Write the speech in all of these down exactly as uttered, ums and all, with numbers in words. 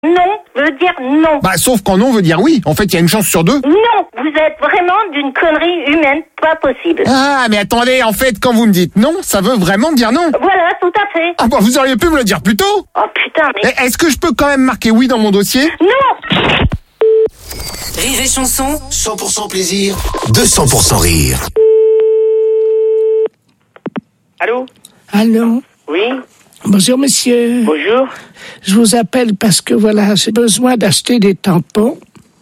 non veut dire non. Bah, sauf quand non veut dire oui. En fait, il y a une chance sur deux. Non, vous êtes vraiment d'une connerie humaine, pas possible. Ah, mais attendez, en fait, quand vous me dites non, ça veut vraiment dire non. Voilà, tout à fait. Ah bah, vous auriez pu me le dire plus tôt. Oh putain, mais... Et est-ce que je peux quand même marquer oui dans mon dossier? Non. Rire et chanson, cent pour cent plaisir, deux cents pour cent rire. Allô? Allô? Oui? Bonjour monsieur. Bonjour? Je vous appelle parce que voilà, j'ai besoin d'acheter des tampons.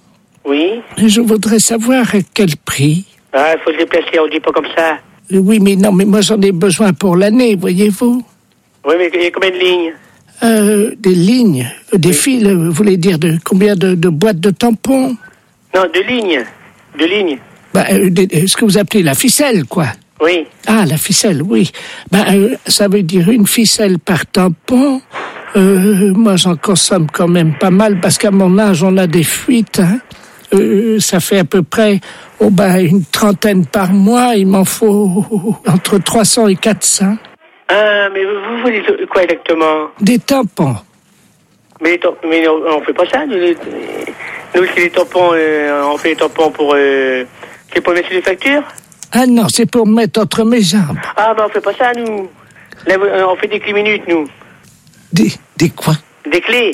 Oui? Et je voudrais savoir à quel prix. Ah, il faut se déplacer, on dit pas comme ça. Oui, mais non, mais moi j'en ai besoin pour l'année, voyez-vous. Oui, mais il y a combien de lignes? Euh, des lignes, euh, des Oui. fils, euh, vous voulez dire de combien de, de boîtes de tampons? Non, deux lignes. Deux lignes. Bah, euh, des- euh, ce que vous appelez la ficelle, quoi. Oui. Ah, la ficelle, oui. Ben, euh, ça veut dire une ficelle par tampon. Euh, moi, j'en consomme quand même pas mal parce qu'à mon âge, on a des fuites. Hein. Euh, ça fait à peu près oh, ben, une trentaine par mois. Il m'en faut entre trois cents et quatre cents. Ah, mais vous, vous voulez quoi exactement? Des tampons. Mais, les tam- mais on, on fait pas ça, nous. les- Nous, c'est les tampons, euh, on fait les tampons pour... Euh, c'est pour mettre sur les factures? Ah non, c'est pour me mettre entre mes jambes. Ah, ben on fait pas ça, nous. Là, euh, on fait des clés minutes, nous. Des, des quoi? Des clés.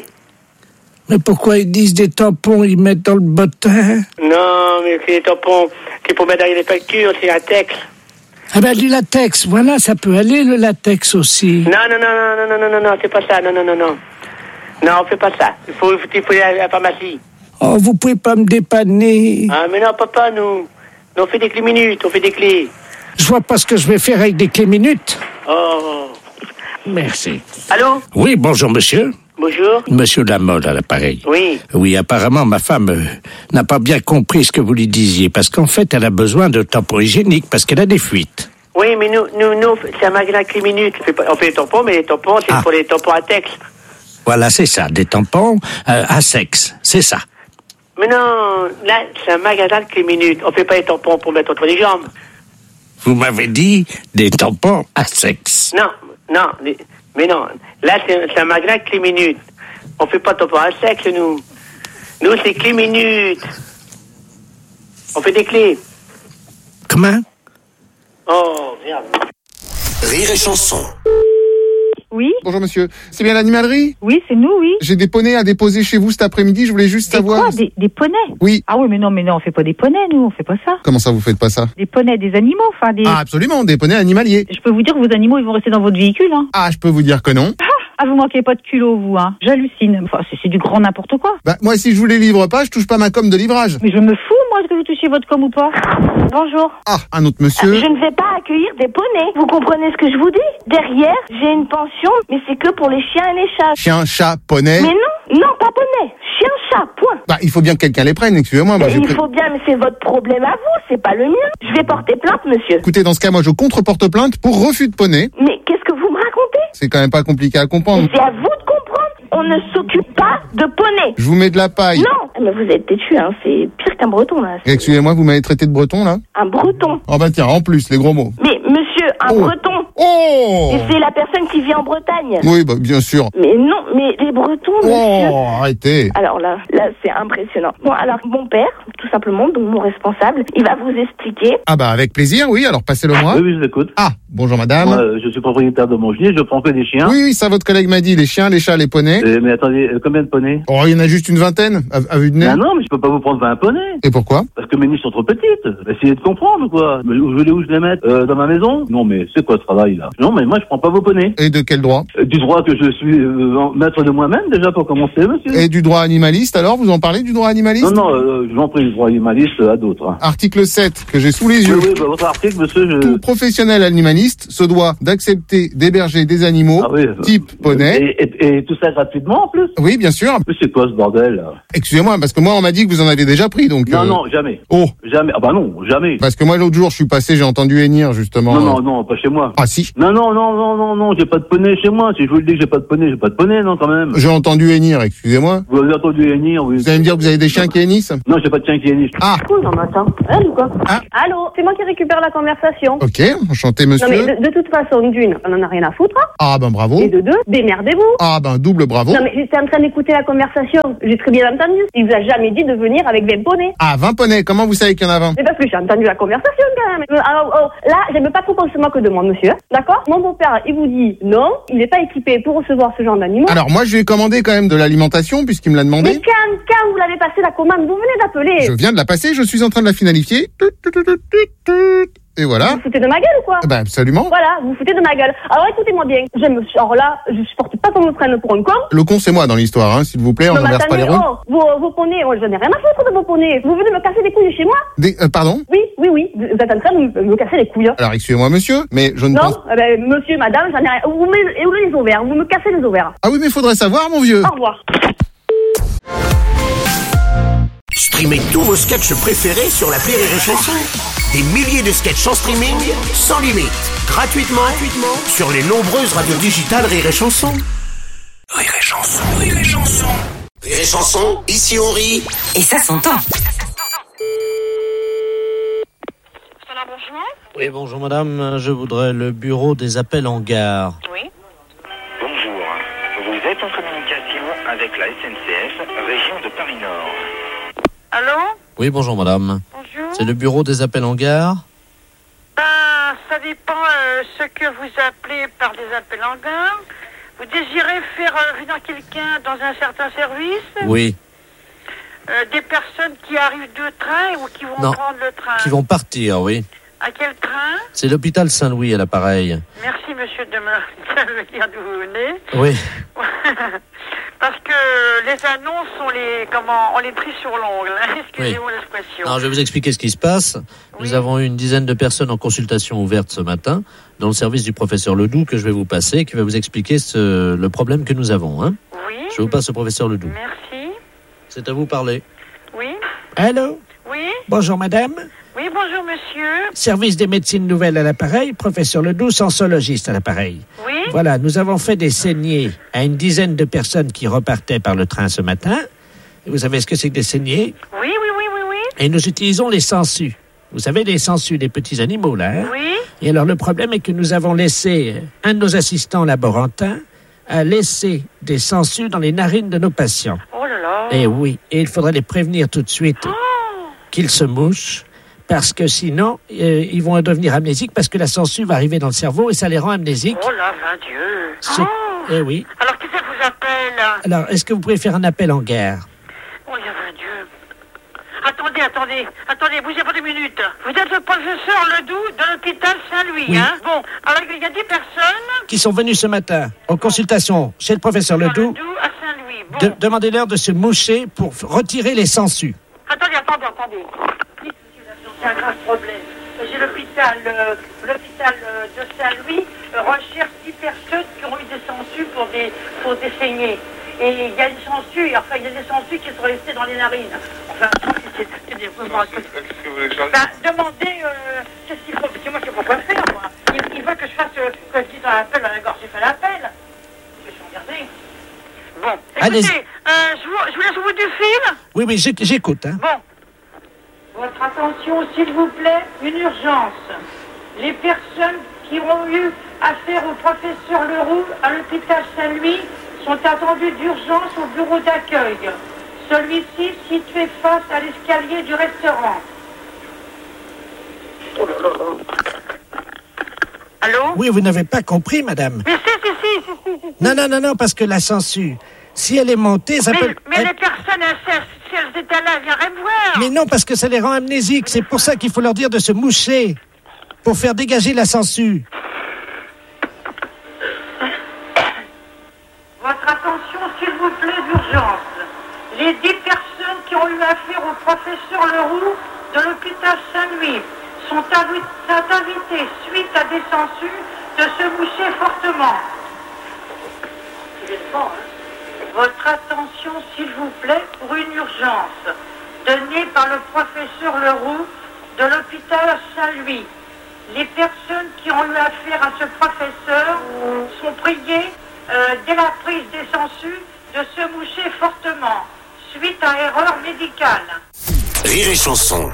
Mais pourquoi ils disent des tampons, ils mettent dans le bottin? Non, mais c'est les tampons, c'est pour mettre derrière les factures, c'est latex. Ah ben du latex, voilà, ça peut aller le latex aussi. Non, non, non, non, non, non, non, non, non, c'est pas ça, non, non, non, non. Non, on fait pas ça. Il faut, il faut aller à la pharmacie. Oh, vous pouvez pas me dépanner. Ah, mais non, papa, nous. Nous, on fait des clés minutes, on fait des clés. Je vois pas ce que je vais faire avec des clés minutes. Oh. Merci. Allô? Oui, bonjour monsieur. Bonjour? Monsieur Lamolle à l'appareil. Oui. Oui, apparemment, ma femme euh, n'a pas bien compris ce que vous lui disiez, parce qu'en fait, elle a besoin de tampons hygiéniques, parce qu'elle a des fuites. Oui, mais nous, nous, nous, c'est un magasin clés minutes. On fait, pas- on fait les tampons, mais les tampons, c'est Ah. pour les tampons à texte. Voilà, c'est ça, des tampons euh, à sexe, c'est ça. Mais non, là, c'est un magasin de clés minutes. On fait pas les tampons pour mettre entre les jambes. Vous m'avez dit des tampons à sexe. Non, non, les- mais non. Là, c'est c'est un magasin de clés minutes. On fait pas de tampons à sexe, nous. Nous, c'est clés minutes. On fait des clés. Comment? Oh, merde. Rire et chanson. Oui, Bonjour monsieur, c'est bien l'animalerie? oui, c'est nous, oui. J'ai des poneys à déposer chez vous cet après-midi, je voulais juste Des savoir... quoi des, des poneys? Oui. Ah oui, mais non, mais non, on fait pas des poneys, nous, on fait pas ça. Comment ça vous faites pas ça? Des poneys, des animaux, enfin des... Ah absolument, des poneys animaliers. Je peux vous dire que vos animaux, ils vont rester dans votre véhicule, hein. Ah, je peux vous dire que non. Ah, vous manquez pas de culot, vous, hein. J'hallucine. Enfin, c'est, c'est du grand n'importe quoi. Bah moi si je vous les livre pas, je touche pas ma com de livrage. Mais je me fous, moi, que vous touchiez votre com ou pas. Bonjour. Ah, un autre monsieur. Je ne vais pas accueillir des poneys. Vous comprenez ce que je vous dis? Derrière, j'ai une pension, mais c'est que pour les chiens et les chats. Chien, chat, poney. Mais non, non, pas poney. Chien, chat, point. Bah il faut bien que quelqu'un les prenne, excusez-moi. Moi, Mais j'ai il pris- faut bien, mais c'est votre problème à vous, c'est pas le mien. Je vais porter plainte, monsieur. Écoutez, dans ce cas, moi je contre-porte plainte pour refus de poney. Mais qu'est-ce que vous me racontez? C'est quand même pas compliqué à comprendre. Mais c'est à vous de comprendre. On ne s'occupe pas de poney. Je vous mets de la paille. Non, mais vous êtes têtu, hein. C'est pire qu'un breton, là. C'est Excusez-moi, vous m'avez traité de breton là? un breton. Oh bah tiens, en plus, les gros mots. Mais monsieur, un Oh. breton. Oh Et c'est la personne qui vit en Bretagne. Oui, bah bien sûr. Mais non, mais les bretons, monsieur. Oh, arrêtez. Alors là, là, c'est impressionnant. Bon, alors, mon père, tout simplement, donc mon responsable, il va vous expliquer. Ah bah avec plaisir, oui, alors passez-le moi. Oui, oui, je vous écoute. Ah, bonjour madame. Moi, euh, je suis propriétaire de mon gilet, je prends que des chiens. Oui, oui, ça votre collègue m'a dit, les chiens, les chats, les poneys. Euh, mais attendez, euh, combien de poneys? Oh, il y en a juste une vingtaine, à, à vue de nez. Ah non, mais je peux pas vous prendre vingt poneys. Et pourquoi? Parce que mes niches sont trop petites. Essayez de comprendre, quoi. Mais où je voulais où je les mettre euh, Dans ma maison? Non, mais c'est quoi ce travail, là? Non, mais moi, je prends pas vos poneys. Et de quel droit? Euh, du droit que je suis euh, maître de moi-même, déjà, pour commencer, monsieur. Et du droit animaliste, alors? Vous en parlez du droit animaliste? Non, non, euh, j'en prie le droit animaliste à d'autres. Hein. Article sept, que j'ai sous les Oui, yeux. oui, bah, votre article, monsieur, je... Tout professionnel animaliste se doit d'accepter d'héberger des animaux, Ah oui. type poney. Et, et, et tout ça gratuitement, en plus? Oui, bien sûr. Mais c'est quoi, ce bordel, là? Excusez-moi, parce que moi, on m'a dit que vous en avez déjà pris, donc... Non, euh, non, jamais. Oh, Jamais. Ah bah non, jamais. parce que moi, l'autre jour, je suis passé, j'ai entendu hennir, justement. Non, non, non, pas chez moi. Ah si, si. Non, non, non, non, non, non, j'ai pas de poney chez moi. Si je vous le dis que j'ai pas de poney, j'ai pas de poney, non, quand même. J'ai entendu hennir, excusez-moi. Vous avez entendu hennir, oui. Vous allez me dire que vous avez des chiens qui hennissent? Non, j'ai pas de chien qui hennisse. Ah, Oh non, mais attends. Hein, ou quoi Ah. Allô, c'est moi qui récupère la conversation. ok, enchanté monsieur. Non, mais de, de toute façon, d'une, on en a rien à foutre. Hein. Ah ben bravo. Et de deux, démerdez-vous. Ah ben double bravo. Non, mais j'étais en train d'écouter la conversation. J'ai très bien entendu. Il vous a jamais dit de venir avec vingt poneys. Ah, vingt poneys, comment vous savez qu'il y en a vingt? C'est parce que j'ai entendu la conversation quand même. Euh, Alors, oh, là, j'aime pas trop qu'on se moque de moi, monsieur. Hein. D'accord? Mon beau-père, il vous dit non, il n'est pas équipé pour recevoir ce genre d'animaux. Alors moi je lui ai commandé quand même de l'alimentation puisqu'il me l'a Mais demandé. quand, quand vous l'avez passé la commande, vous venez d'appeler. Je viens de la passer, je suis en train de la finalifier. Tut, tut, tut, tut, tut. Et voilà. Vous vous foutez de ma gueule ou quoi? Ben absolument. Voilà, vous vous foutez de ma gueule. Alors écoutez-moi bien. J'aime, alors là, je supporte pas qu'on me prenne pour un con. Le con c'est moi dans l'histoire, hein, s'il vous plaît, on Non, mais n'inverse pas les attendez, rôles. oh, vos, vos poneys, oh, je n'ai rien à foutre de vos poneys. Vous venez me casser les couilles chez moi? Des- euh, pardon? Oui, oui, oui. Vous êtes en train de me, me casser les couilles. Hein. Alors excusez-moi monsieur, mais je ne pense... Non, eh ben, monsieur, madame, j'en ai rien. Vous me, et où les ovaires? Vous me cassez les ovaires. Ah oui mais faudrait savoir mon vieux. Au revoir. Streamez tous vos sketchs préférés sur l'appli Rire et Chanson. Des milliers de sketchs en streaming, sans limite, gratuitement, gratuitement sur les nombreuses radios digitales Rire et Chanson. Rire et Chanson, Rire et Chanson. Rire et Chanson, ici on rit. Et ça s'entend. Bonjour. Oui, bonjour madame, je voudrais le bureau des appels en gare. Oui. Bonjour, vous êtes en communication avec la S N C F, région de Paris-Nord. Allô? Oui, bonjour madame. Bonjour. C'est le bureau des appels en gare? Ben, ça dépend euh, ce que vous appelez par des appels en gare. Vous désirez faire euh, venir quelqu'un dans un certain service? Oui. Euh, des personnes qui arrivent de train ou qui vont Non, prendre le train? qui vont partir, oui. À quel train? C'est l'hôpital Saint-Louis à l'appareil. Merci monsieur de me, de me dire d'où vous venez. Oui. Parce que les annonces, on les, comment, on les pris sur l'ongle. Hein. Excusez-moi l'expression. Alors, je vais vous expliquer ce qui se passe. Nous avons eu une dizaine de personnes en consultation ouverte ce matin dans le service du professeur Ledoux que je vais vous passer, qui va vous expliquer ce, le problème que nous avons. Hein. Oui. Je vous passe au professeur Ledoux. Merci. C'est à vous parler. Oui. Allô? Oui. Bonjour madame. Oui, bonjour monsieur. Service des médecines nouvelles à l'appareil, professeur Ledoux, sensologiste à l'appareil. Oui. Voilà, nous avons fait des saignées à une dizaine de personnes qui repartaient par le train ce matin. Et vous savez ce que c'est que des saignées? Oui, oui, oui, oui, oui. Et nous utilisons les sangsues. Vous savez, les sangsues, les petits animaux, là. Hein? Oui. Et alors, le problème est que nous avons laissé un de nos assistants laborantins a laissé des sangsues dans les narines de nos patients. Oh là là. Et oui, et il faudrait les prévenir tout de suite Oh. qu'ils se mouchent, parce que sinon, euh, ils vont devenir amnésiques, parce que la sangsue va arriver dans le cerveau et ça les rend amnésiques. Oh là, vingt Dieu. C'est- Oh. Eh oui. Alors, qui ça vous appelle? Alors, est-ce que vous pouvez faire un appel en gare? Oh, il y a vingt Dieu. Attendez, attendez, attendez, bougez pas deux minutes. Vous êtes le professeur Ledoux de l'hôpital Saint-Louis, Oui. hein? Bon, alors il y a dix personnes. Qui sont venus ce matin en consultation chez le professeur Ledoux. Ledoux à Saint-Louis. Bon. De- Demandez-leur de se moucher pour f- retirer les sangsues. Attendez, attendez, attendez. C'est un grave problème. J'ai l'hôpital, euh, l'hôpital euh, de Saint-Louis euh, recherche dix personnes qui ont eu des sangsues pour des, pour des saignées. Et il y a des sangsues, enfin il y a des sangsues qui sont restées dans les narines. Enfin, c'est, c'est des moments. Ben, demandez euh, qu'est-ce qu'il faut, parce que moi je sais pas quoi faire, moi. Il, il veut que je fasse, euh, que je dise dans l'appel, dans la gorge, j'ai fait l'appel. Je vais regarder. Bon, Allez-y. écoutez, euh, je, vous, je vous laisse au bout du fil. Oui, oui, j'éc- j'écoute. Hein. Bon. Votre attention, s'il vous plaît, une urgence. Les personnes qui ont eu affaire au professeur Leroux à l'hôpital Saint-Louis sont attendues d'urgence au bureau d'accueil. Celui-ci situé face à l'escalier du restaurant. Oh là là là. Allô? Oui, vous n'avez pas compris, madame. Mais si, si, si, si, si, si. Non, non, non, non, parce que la sangsue, si elle est montée, ça Mais, peut... mais elle- les personnes, elles, si elles étaient là, elles viendraient me voir. Mais non, parce que ça les rend amnésiques. C'est pour ça qu'il faut leur dire de se moucher, pour faire dégager la sangsue. Votre attention, s'il vous plaît, d'urgence. Les dix personnes qui ont eu affaire au professeur Leroux de l'hôpital Saint-Louis sont avi- sont invitées, suite à des sangsues, de se moucher fortement. Votre attention, s'il vous plaît, pour une urgence donnée par le professeur Leroux de l'hôpital Saint-Louis. les personnes qui ont eu affaire à ce professeur sont priées, euh, dès la prise des sangsues, de se moucher fortement, suite à erreur médicale. Rire et chanson.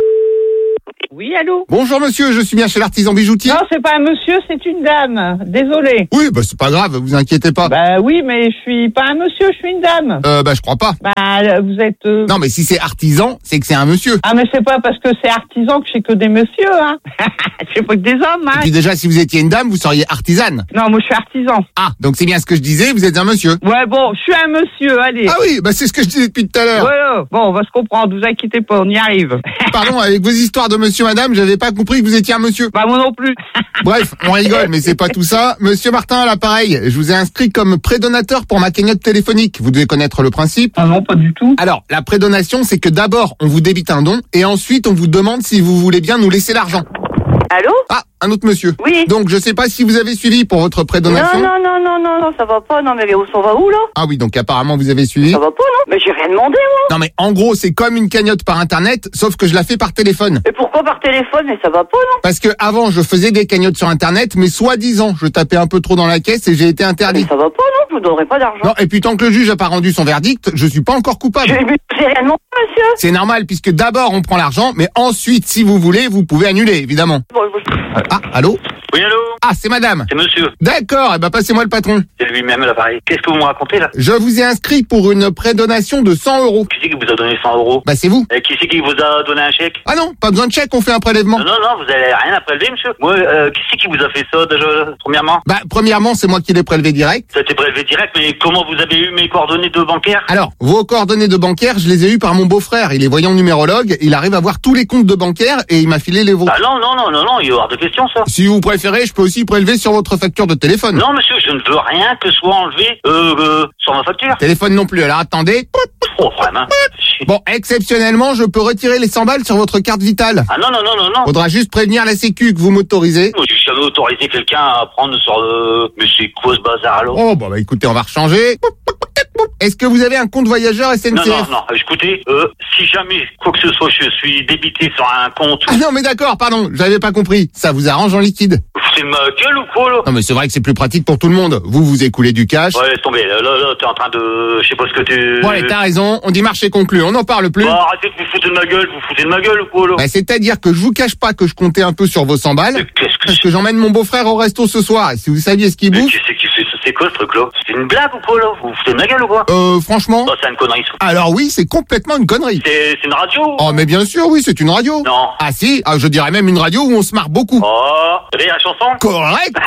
Oui, allô? Bonjour monsieur, je suis bien chez l'artisan bijoutier. Non, c'est pas un monsieur, c'est une dame. Désolé. Oui, bah c'est pas grave, vous inquiétez pas. Bah oui, mais je suis pas un monsieur, je suis une dame. Euh, bah je crois pas. Bah, vous êtes... Euh... Non, mais si c'est artisan, c'est que c'est un monsieur. Ah, mais c'est pas parce que c'est artisan que je sais que des messieurs, hein. Je sais pas que des hommes, hein. Et puis déjà, si vous étiez une dame, vous seriez artisane. Non, moi je suis artisan. Ah, donc c'est bien ce que je disais, vous êtes un monsieur. Ouais, bon, je suis un monsieur, allez. Ah oui, bah c'est ce que je disais depuis tout à l'heure. Ouais, bon, on va se comprendre, vous inquiétez pas, on y arrive. Pardon, avec vos histoires de monsieur, madame, j'avais pas compris que vous étiez un monsieur. Bah moi non plus. Bref, on rigole, mais c'est pas tout ça. Monsieur Martin, à l'appareil, je vous ai inscrit comme prédonateur pour ma cagnotte téléphonique. Vous devez connaître le principe. Ah non, pas du tout. Alors, la prédonation, c'est que d'abord, on vous débite un don, et ensuite, on vous demande si vous voulez bien nous laisser l'argent. Allô? Ah, un autre monsieur. Oui. Donc, je sais pas si vous avez suivi pour votre prédonation. Non, non, non, non, non, non, ça va pas. Non, mais on va où, là? Ah oui, donc apparemment, vous avez suivi. Ça va pas, non? Mais j'ai rien demandé, moi. Non, mais en gros, c'est comme une cagnotte par Internet, sauf que je la fais par téléphone. Et pourquoi par téléphone? Mais ça va pas, non? Parce que avant, je faisais des cagnottes sur Internet, mais soi-disant, je tapais un peu trop dans la caisse et j'ai été interdit. Mais ça va pas, non? Je vous donnerai pas d'argent. Non, et puis tant que le juge a pas rendu son verdict, je suis pas encore coupable. J'ai j'ai rien demandé, monsieur. C'est normal, puisque d'abord, on prend l'argent, mais ensuite, si vous voulez, vous pouvez annuler, évidemment. Bon, je... Ah, allô? Oui, allô? Ah, c'est madame. C'est monsieur. D'accord, eh ben passez-moi le patron. C'est lui-même l'appareil. Qu'est-ce que vous me racontez là? Je vous ai inscrit pour une prédonation de cent euros. Qui c'est qui vous a donné cent euros? Bah c'est vous. Et qui c'est qui vous a donné un chèque? Ah non, pas besoin de chèque, on fait un prélèvement. Non, non, non, vous avez rien à prélever, monsieur. Moi, euh, qui c'est qui vous a fait ça déjà, premièrement? Bah premièrement, c'est moi qui l'ai prélevé direct. Ça a été prélevé direct, mais comment vous avez eu mes coordonnées de bancaire? Alors, vos coordonnées de bancaire, je les ai eues par mon beau-frère. Il est voyant numérologue, il arrive à voir tous les comptes de bancaire et il m'a filé les vôtres. Ah non, non, non, non, non, il y a hors de question ça. Si vous préférez, je peux aussi prélever sur votre facture de téléphone. Non, monsieur, je ne veux rien que soit enlevé euh, euh, sur ma facture. Téléphone non plus, alors attendez. Oh, vraiment. Bon, exceptionnellement, je peux retirer les cent balles sur votre carte vitale. Ah non, non, non, non, non. Faudra juste prévenir la sécu que vous m'autorisez. Moi, j'ai jamais autorisé quelqu'un à prendre sur le... Mais c'est quoi ce bazar alors? Oh, bah, bah écoutez, on va rechanger. Est-ce que vous avez un compte voyageur S N C F? Non, non, non, écoutez, euh, si jamais, quoi que ce soit, je suis débité sur un compte... Ah non, mais d'accord, pardon, j'avais pas compris. Ça vous arrange en liquide? C'est ma gueule ou quoi, là? Non, mais c'est vrai que c'est plus pratique pour tout le monde. Vous, vous écoulez du cash. Ouais, laisse tomber, là, là, là t'es en train de... Je sais pas ce que tu... Bon, allez, t'as raison, on dit marché conclu, on n'en parle plus. Bah, arrêtez de vous foutre de ma gueule, vous foutez de ma gueule ou quoi, là? Bah, c'est-à-dire que je vous cache pas que je comptais un peu sur vos cent balles. Qu'est-ce que Parce que j'emmène mon beau-frère au resto ce soir, et si vous saviez ce qu'il Mais bouffe... qu'est-ce qui fait ça? C'est quoi ce truc-là? C'est une blague ou quoi, là? Vous vous foutez de ma gueule ou quoi? Euh, franchement... Oh, c'est une connerie, ça. Alors oui, c'est complètement une connerie. C'est c'est une radio? Oh, mais bien sûr, oui, c'est une radio. Non. Ah si, ah, je dirais même une radio où on se marre beaucoup. Oh, vous avez la chanson? Correct.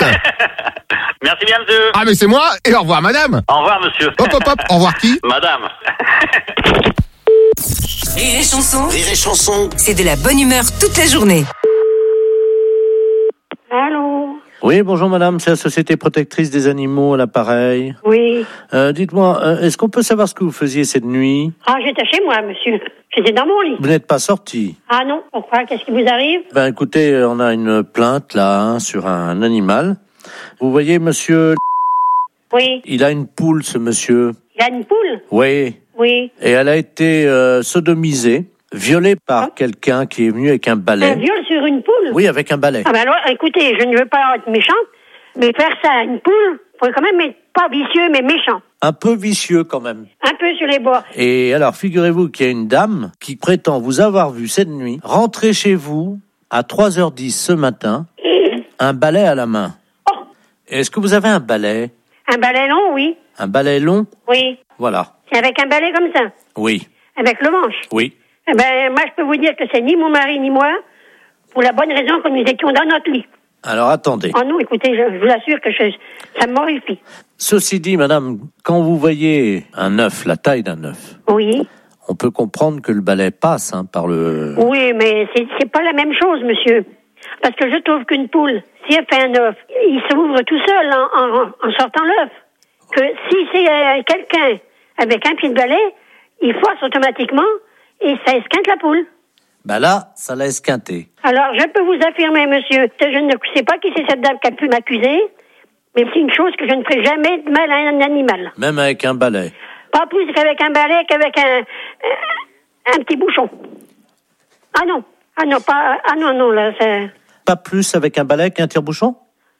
Merci bien, monsieur. Ah, mais c'est moi, et au revoir, madame. Au revoir, monsieur. Hop, hop, hop, au revoir qui? Madame. Rire et chanson, Rire et chanson. c'est de la bonne humeur toute la journée. Allô? Oui, bonjour madame, c'est la Société Protectrice des Animaux à l'appareil. Oui. Euh, dites-moi, euh, est-ce qu'on peut savoir ce que vous faisiez cette nuit? Ah, j'étais chez moi, monsieur. J'étais dans mon lit. Vous n'êtes pas sorti? Ah non, pourquoi? Qu'est-ce qui vous arrive? Ben écoutez, euh, on a une plainte là hein, sur un animal. Vous voyez monsieur, Oui. il a une poule ce monsieur. Il y a une poule? Oui. Oui. Et elle a été euh, sodomisée, violée par Ah. quelqu'un qui est venu avec un balai. Un viol sur une poule? Oui, avec un balai. Ah ben alors, écoutez, je ne veux pas être méchante, mais faire ça à une poule, faut quand même être pas vicieux, mais méchant. Un peu vicieux quand même. Un peu sur les bords. Et alors, figurez-vous qu'il y a une dame qui prétend vous avoir vu cette nuit rentrer chez vous à trois heures dix ce matin, un balai à la main. Oh. Est-ce que vous avez un balai? Un balai long, oui. Un balai long? Oui. Voilà. C'est avec un balai comme ça. Oui. Avec le manche. Oui. Eh ben, moi, je peux vous dire que c'est ni mon mari ni moi, pour la bonne raison que nous étions dans notre lit. Alors, attendez. En nous, écoutez, je, je vous assure que je, ça m'horrifie. Ceci dit, madame, quand vous voyez un œuf, la taille d'un œuf, Oui. on peut comprendre que le balai passe hein, par le... Oui, mais c'est, c'est pas la même chose, monsieur. Parce que je trouve qu'une poule, si elle fait un œuf, il s'ouvre tout seul en, en, en sortant l'œuf. Que si c'est euh, quelqu'un avec un pied de balai, il force automatiquement et ça esquinte la poule. Ben là, ça l'a esquinté. Alors, je peux vous affirmer, monsieur, que je ne sais pas qui c'est cette dame qui a pu m'accuser, mais c'est une chose que je ne ferai jamais de mal à un animal. Même avec un balai. Pas plus qu'avec un balai, qu'avec un, un, un petit bouchon. Ah non, ah non, pas, ah non, non, là, c'est... pas plus avec un balai qu'un tire-bouchon?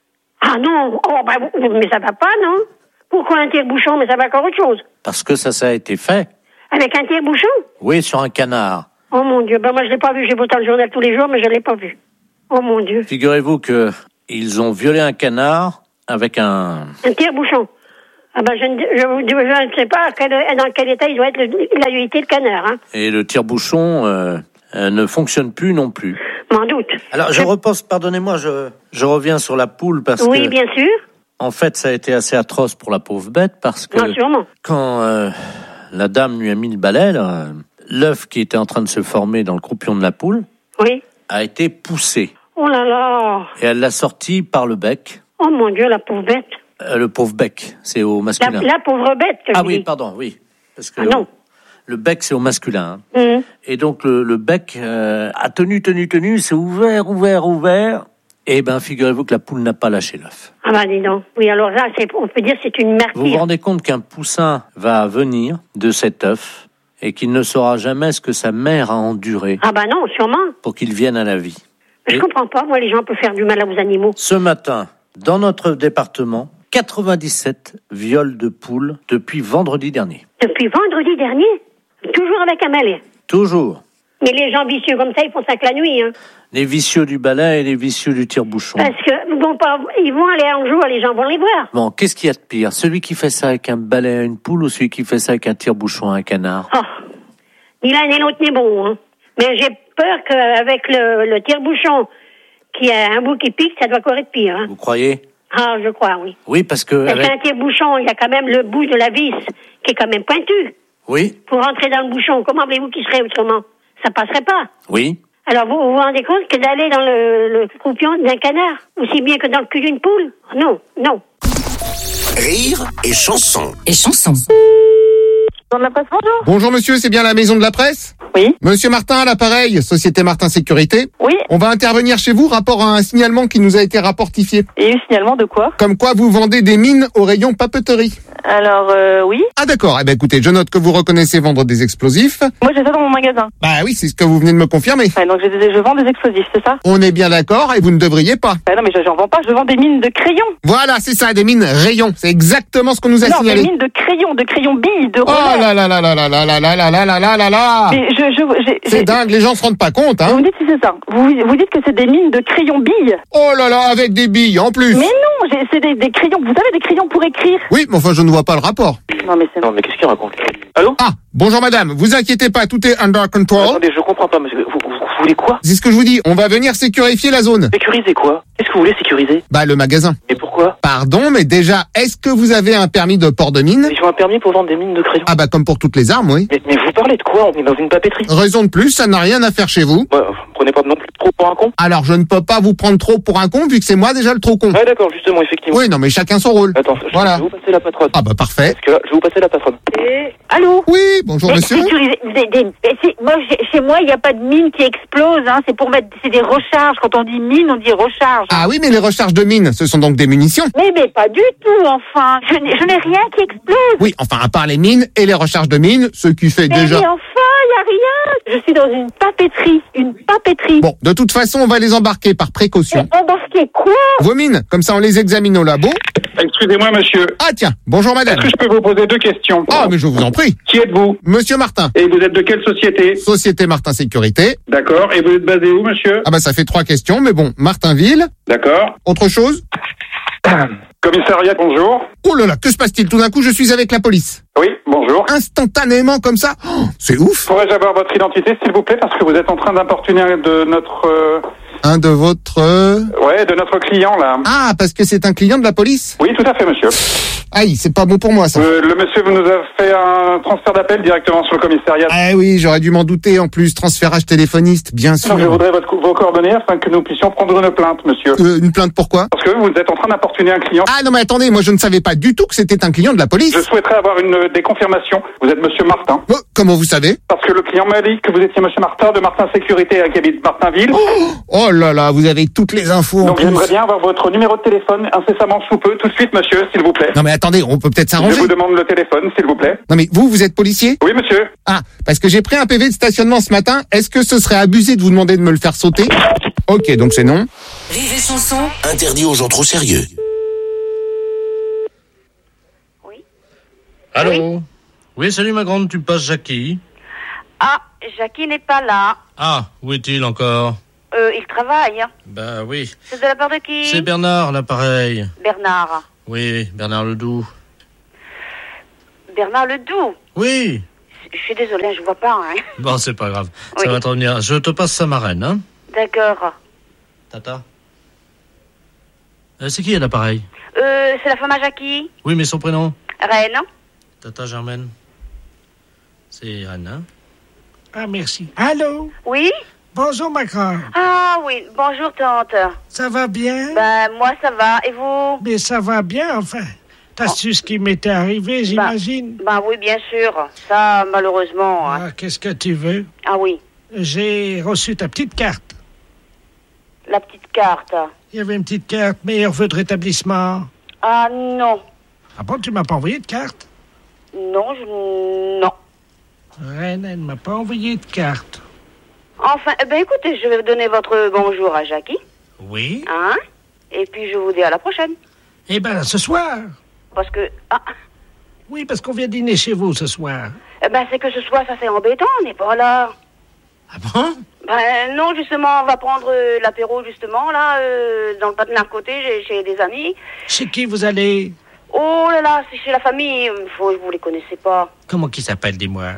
Ah non, oh, bah, mais ça va pas, non? Pourquoi un tire-bouchon? Mais ça va encore autre chose. Parce que ça, ça a été fait. Avec un tire-bouchon? Oui, sur un canard. Oh mon Dieu, ben moi je l'ai pas vu, j'ai autant le journal tous les jours, mais je l'ai pas vu. Oh mon Dieu. Figurez-vous que ils ont violé un canard avec un... Un tire-bouchon. Ah ben je ne, je, vous- je ne sais pas quel, dans quel état il doit être, le, il a été le canard, hein. Et le tire-bouchon euh, euh, ne fonctionne plus non plus. M'en doute. Alors, je repose, pardonnez-moi, je, je reviens sur la poule parce Oui, que... bien sûr. En fait, ça a été assez atroce pour la pauvre bête parce que... Non, sûrement. Quand euh, la dame lui a mis le balai, là, l'œuf qui était en train de se former dans le croupion de la poule Oui. a été poussé. Oh là là. Et elle l'a sorti par le bec. Oh mon Dieu, la pauvre bête. Euh, le pauvre bec, c'est au La, masculin. la pauvre bête, que ah je oui, dis. pardon, oui. Parce que Ah non. le bec, c'est au masculin. hein. Mhm. Et donc, le, le bec euh, a tenu, tenu, tenu, c'est ouvert, ouvert, ouvert. Et ben, figurez-vous que la poule n'a pas lâché l'œuf. Ah bah dis donc. Oui, alors là, c'est, on peut dire que c'est une Vous vous martyre. rendez compte qu'un poussin va venir de cet œuf et qu'il ne saura jamais ce que sa mère a enduré Ah bah non, sûrement. pour qu'il vienne à la vie. Mais je comprends pas, moi, les gens peuvent faire du mal aux animaux. Ce matin, dans notre département, quatre-vingt-dix-sept viols de poules depuis vendredi dernier. Depuis vendredi dernier, toujours avec un balai. Toujours. Mais les gens vicieux comme ça, ils font ça que la nuit, hein. Les vicieux du balai et les vicieux du tire-bouchon. Parce que ils vont pas, ils vont aller en jour, les gens vont les voir. Bon, qu'est-ce qu'il y a de pire? Celui qui fait ça avec un balai à une poule ou celui qui fait ça avec un tire-bouchon à un canard? Oh, ni l'un ni l'autre n'est bon, hein. Mais j'ai peur qu'avec le, le tire-bouchon qui a un bout qui pique, ça doit encore être pire, hein. Vous croyez? Ah, je crois, oui. Oui, parce que... Parce avec- qu'un tire-bouchon, il y a quand même le bout de la vis qui est quand même pointu. Oui, Pour rentrer dans le bouchon, comment voulez-vous qu'il serait autrement? Ça passerait pas. oui. Alors vous vous rendez compte que d'aller dans le, le croupion d'un canard, aussi bien que dans le cul d'une poule? Non, non. Rire et chanson. Et chanson. Dans la presse, bonjour. Bonjour monsieur, c'est bien la maison de la presse? Oui. Monsieur Martin à l'appareil, Société Martin Sécurité. Oui. On va intervenir chez vous, rapport à un signalement qui nous a été rapportifié. Et eu signalement de quoi? Comme quoi vous vendez des mines au rayon papeterie. Alors, euh, oui. Ah d'accord, eh ben écoutez, je note que vous reconnaissez vendre des explosifs. Moi, j'ai ça dans mon magasin. Bah oui, c'est ce que vous venez de me confirmer. Ouais, donc, j'ai des- je vends des explosifs, c'est ça? On est bien d'accord et vous ne devriez pas. Ah non, mais je- j'en vends pas, je vends des mines de crayons. Voilà, c'est ça, des mines rayons. C'est exactement ce qu'on nous a Non, signalé. des mines de crayons, de crayons billes, de Oh relais. là là là là là là là là là là là là là là. Mais je, je, j'ai- C'est j'ai- dingue, les gens se rendent pas compte, Vous hein. me dites si c'est ça. Vous, vous dites que c'est des mines de crayons billes. Oh là là, avec des billes en plus. Mais non, j'ai- c'est des, des crayons. Vous savez, des crayons pour écrire. Oui, mais enfin, je ne vois pas le rapport. Non, mais c'est... Non, mais qu'est-ce qu'il raconte? Allô? Ah, bonjour madame, vous inquiétez pas, tout est under control. Attendez, je comprends pas, monsieur. Vous, vous, vous voulez quoi? C'est ce que je vous dis, on va venir sécurifier la zone. Sécuriser quoi? Qu'est-ce que vous voulez sécuriser? Bah, le magasin. Mais pourquoi? Pardon, mais déjà, est-ce que vous avez un permis de port de mine? Ils ont un permis pour vendre des mines de crayons. Ah bah, comme pour toutes les armes, oui. Mais, mais vous parlez de quoi? On est dans une papeterie. Raison de plus, ça n'a rien à faire chez vous. Ouais, vous prenez pas non plus trop pour un con? Alors, je ne peux pas vous prendre trop pour un con, vu que c'est moi déjà le trop con. Ouais, d'accord, justement, effectivement. Oui, non, mais chacun son rôle. Attends, je, Voilà. je vais vous passer la patronne. Ah bah, parfait. Parce que là, je vais vous passer la patronne. Allô? Oui, bonjour Mais monsieur. sécuriser- des- des- mais c'est- moi, j'ai- chez moi, il n'y a pas de mine qui explose. Hein. C'est pour mettre, c'est des recharges. Quand on dit mine, on dit recharge. Ah oui, mais les recharges de mines, ce sont donc des munitions. Mais, mais pas du tout, enfin. Je n'ai je n'ai rien qui explose. Oui, enfin, à part les mines et les recharges de mines, ce qui fait Mais, déjà... mais enfin, il n'y a rien. Je suis dans une papeterie. Une papeterie. Bon, de toute façon, on va les embarquer par précaution. Mais embarquer quoi? Vos mines, comme ça on les examine au labo. Excusez-moi, monsieur. Ah tiens, bonjour madame. Est-ce que je peux vous poser deux questions? Ah, mais je vous en prie. Qui êtes-vous? Monsieur Martin. Et vous êtes de quelle société? Société Martin Sécurité. D'accord. Et vous êtes basé où, monsieur? Ah bah ça fait trois questions, mais bon, Martinville. D'accord. Autre chose? Commissariat, bonjour. Oh là là, que se passe-t-il? Tout d'un coup, je suis avec la police. Oui, bonjour. Instantanément comme ça? Oh, c'est ouf. Pourrais-je avoir votre identité, s'il vous plaît, parce que vous êtes en train d'importuner de notre... euh, Un de votre... euh, Ouais, de notre client, là. Ah, parce que c'est un client de la police? Oui, tout à fait, monsieur. Aïe, c'est pas bon pour moi ça. Euh, le monsieur vous nous a fait un transfert d'appel directement sur le commissariat. Ah oui, j'aurais dû m'en douter en plus. Transférage téléphoniste, bien sûr. Donc, je voudrais votre, vos coordonnées afin que nous puissions prendre une plainte, monsieur. Euh, une plainte pourquoi? Parce que vous êtes en train d'importuner un client. Ah non mais attendez, moi je ne savais pas du tout que c'était un client de la police. Je souhaiterais avoir une des confirmations. Vous êtes monsieur Martin. Oh, comment vous savez? Parce que le client m'a dit que vous étiez monsieur Martin de Martin Sécurité à qui habite Martinville. Oh, oh là là, vous avez toutes les infos en Donc plus. j'aimerais bien avoir votre numéro de téléphone incessamment sous peu, tout de suite, monsieur, s'il vous plaît. Non mais attendez, on peut peut-être Je s'arranger. vous demande le téléphone, s'il vous plaît. Non mais vous, vous êtes policier? Oui, monsieur. Ah, parce que j'ai pris un P V de stationnement ce matin. Est-ce que ce serait abusé de vous demander de me le faire sauter? Ok, donc c'est non. Rire et chanson. Interdit aux gens trop sérieux. Allô oui. oui, salut ma grande, tu me passes Jackie. Ah, Jackie n'est pas là. Ah, où est-il encore? Euh, il travaille. Bah oui. C'est de la part de qui? C'est Bernard, l'appareil. Bernard. Oui, Bernard Ledoux. Bernard Ledoux? Oui. Je suis désolée, je vois pas, hein. Bon, c'est pas grave. Oui. Ça va te revenir. Je te passe sa marraine, hein. D'accord. Tata. Euh, c'est qui, l'appareil? Euh, c'est la femme à Jackie? Oui, mais son prénom? Reine. Tata Germaine. C'est Reine, hein? Ah, merci. Allô? Oui? Bonjour, ma grande. Ah oui, bonjour tante. Ça va bien? Ben, moi ça va, et vous? Mais ça va bien, enfin. T'as Oh. su ce qui m'était arrivé, j'imagine? Ben, ben oui, bien sûr. Ça, malheureusement. Hein. Ah, qu'est-ce que tu veux? Ah oui, J'ai reçu ta petite carte. la petite carte. Il y avait une petite carte, meilleur vœu de rétablissement. Ah non, Ah bon, tu m'as pas envoyé de carte? non, je... non. Reine, elle m'a pas envoyé de carte. Enfin, eh ben écoutez, je vais vous donner votre bonjour à Jackie. Oui? Hein? Et puis je vous dis à la prochaine. Eh ben, ce soir. Parce que... Ah, Oui, parce qu'on vient dîner chez vous ce soir. eh ben c'est que ce soir, ça c'est embêtant, on n'est pas là. Ah bon? Ben non, justement, on va prendre euh, l'apéro, justement, là, euh, dans le patin à côté, chez, chez des amis. Chez qui vous allez? Oh là là, c'est chez la famille, faut, vous les connaissez pas. Comment qui s'appelle, dis-moi?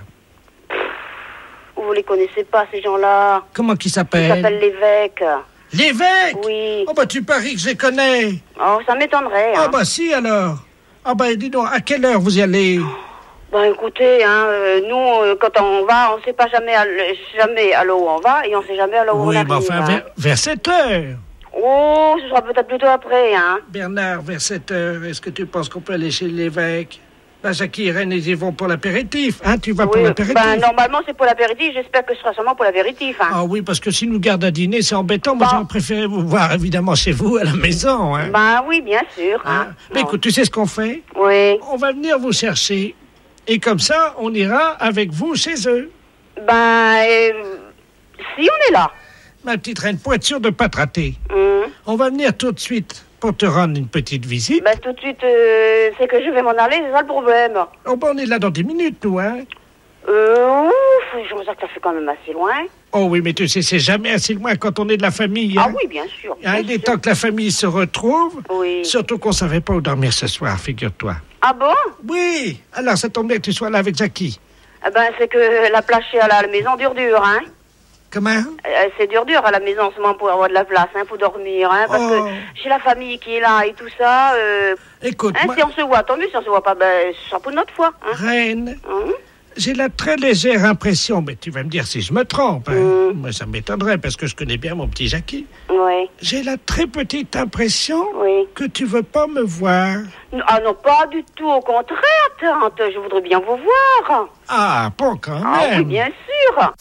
Vous les connaissez pas, ces gens-là. Comment qui Ils s'appelle? s'appellent l'évêque. L'évêque? Oui. Oh bah tu paries que je les connais. Oh, ça m'étonnerait, Ah hein. bah si alors. Ah bah dis donc, à quelle heure vous y allez? Ben écoutez, hein, euh, nous, euh, quand on va, on sait pas jamais à, l- jamais à l'eau où on va, et on sait jamais à l'eau où on Oui, arrive. mais enfin, hein. vers, vers sept heures. Oh, ce sera peut-être plutôt après, hein. Bernard, vers sept heures, est-ce que tu penses qu'on peut aller chez l'évêque? Là, Jackie et Reine, ils y vont pour l'apéritif. Hein, tu vas pour Oui, l'apéritif? ben normalement c'est pour l'apéritif, j'espère que ce sera seulement pour l'apéritif, hein. Ah oui, parce que s'ils nous gardent à dîner, c'est embêtant. Moi, Bon. j'aurais préféré vous voir, évidemment, chez vous, à la maison. Hein. Ben oui, bien sûr, hein. Mais Bon. écoute, tu sais ce qu'on fait? Oui. On va venir vous chercher. Et comme ça, on ira avec vous chez eux. Ben, euh, si on est là. Ma petite Reine, pour être sûr de ne pas te rater, Hum. on va venir tout de suite pour te rendre une petite visite. Ben tout de suite, euh, c'est que je vais m'en aller, c'est ça le problème. Oh, ben, on est là dans dix minutes, nous, hein? Euh, ouf, je me sens que ça fait quand même assez loin. Oh oui, mais tu sais, c'est jamais assez loin quand on est de la famille. Ah Hein? oui, bien sûr. Hein, il est temps que la famille se retrouve. Oui. Surtout qu'on savait pas où dormir ce soir, figure-toi. Ah bon? Oui. Alors, ça tombe bien que tu sois là avec Jackie. Eh ben, c'est que la place chez à la maison dure dur, hein. Comment? Euh, c'est dur dur à la maison en ce moment pour avoir de la place, hein, pour dormir, hein, parce Oh. que j'ai la famille qui est là et tout ça. Euh, Écoute, hein, moi- si on se voit, tant mieux. Si on se voit pas, ben, ce sera pour notre fois. Hein. Reine, Hein? j'ai la très légère impression, mais tu vas me dire si je me trompe. Hein. Moi, ça m'étonnerait parce que je connais bien mon petit Jackie. Oui. J'ai la très petite impression Oui. que tu veux pas me voir. Ah non, pas du tout. Au contraire, tante. Je voudrais bien vous voir. Ah, bon, quand même. Ah oui, bien sûr.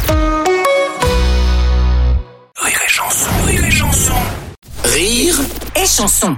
Rire et chanson, rire et chanson. Rire Et chanson.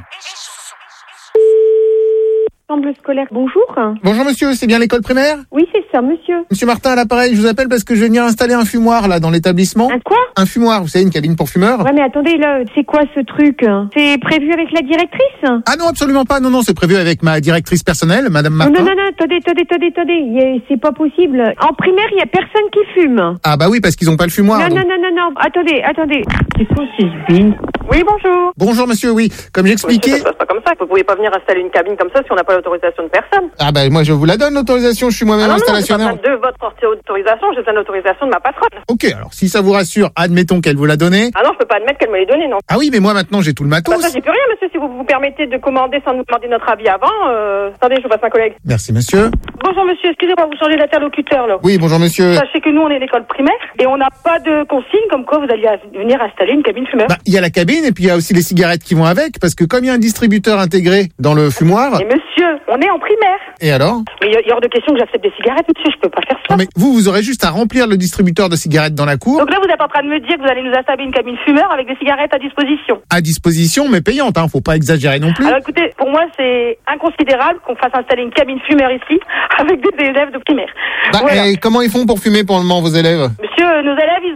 Ensemble scolaire, bonjour. Bonjour monsieur, c'est bien l'école primaire? Oui, c'est ça, monsieur. Monsieur Martin à l'appareil, je vous appelle parce que je vais venir installer un fumoir là dans l'établissement. Un quoi? Un fumoir, vous savez, une cabine pour fumeurs. Ouais, mais attendez, là, c'est quoi ce truc? C'est prévu avec la directrice? Ah non, absolument pas, non, non, c'est prévu avec ma directrice personnelle, Madame Non, Martin. non, non, non, attendez, attendez, attendez, attendez. Il y a- C'est pas possible. En primaire, il y a personne qui fume. Ah bah oui, parce qu'ils ont pas le fumoir. non, donc. non, non, non, non, attendez, attendez. C'est quoi ces billes? Oui, bonjour. Bonjour monsieur, oui, comme j'expliquais... Ça se passe pas comme ça. Vous pouvez pas venir installer une cabine comme ça si on n'a pas l'autorisation de personne. Ah bah moi je vous la donne l'autorisation, je suis moi-même Ah non, non, j'ai installationnaire. pas besoin de votre autorisation, j'ai besoin de l'autorisation de ma patronne. Ok, alors si ça vous rassure, admettons qu'elle vous l'a donné. Ah non, je peux pas admettre qu'elle me l'ait donné, non. Ah oui, mais moi maintenant j'ai tout le Bah, matos. ça, j'y peux rien, monsieur, si vous vous permettez de commander sans nous demander notre avis avant. Euh... Attendez, je vous passe un collègue. Merci monsieur. Bonjour, monsieur, excusez-moi, vous changez d'interlocuteur, là. Oui, bonjour monsieur. Sachez que nous, on est l'école primaire et on n'a pas de consigne comme quoi vous alliez à- venir installer une cabine fumeur. Bah, il y a la cabine et puis il y a aussi les cigarettes qui vont avec, parce que comme il y a un distributeur intégré dans le fumoir... Mais monsieur, on est en primaire. Et alors? Mais il y, a- il y a hors de question que j'accepte des cigarettes, monsieur, je peux pas faire ça. Non mais vous, vous aurez juste à remplir le distributeur de cigarettes dans la cour, Donc là, vous êtes en train de me dire que vous allez nous installer une cabine fumeur avec des cigarettes à disposition. à disposition, mais payante, hein, faut pas exagérer non plus. Alors écoutez, pour moi, c'est inconsidérable qu'on fasse installer une cabine fumeur ici avec des élèves de primaire. Bah, Voilà. et comment ils font pour fumer pour le moment, vos élèves? Monsieur, nos élèves, ils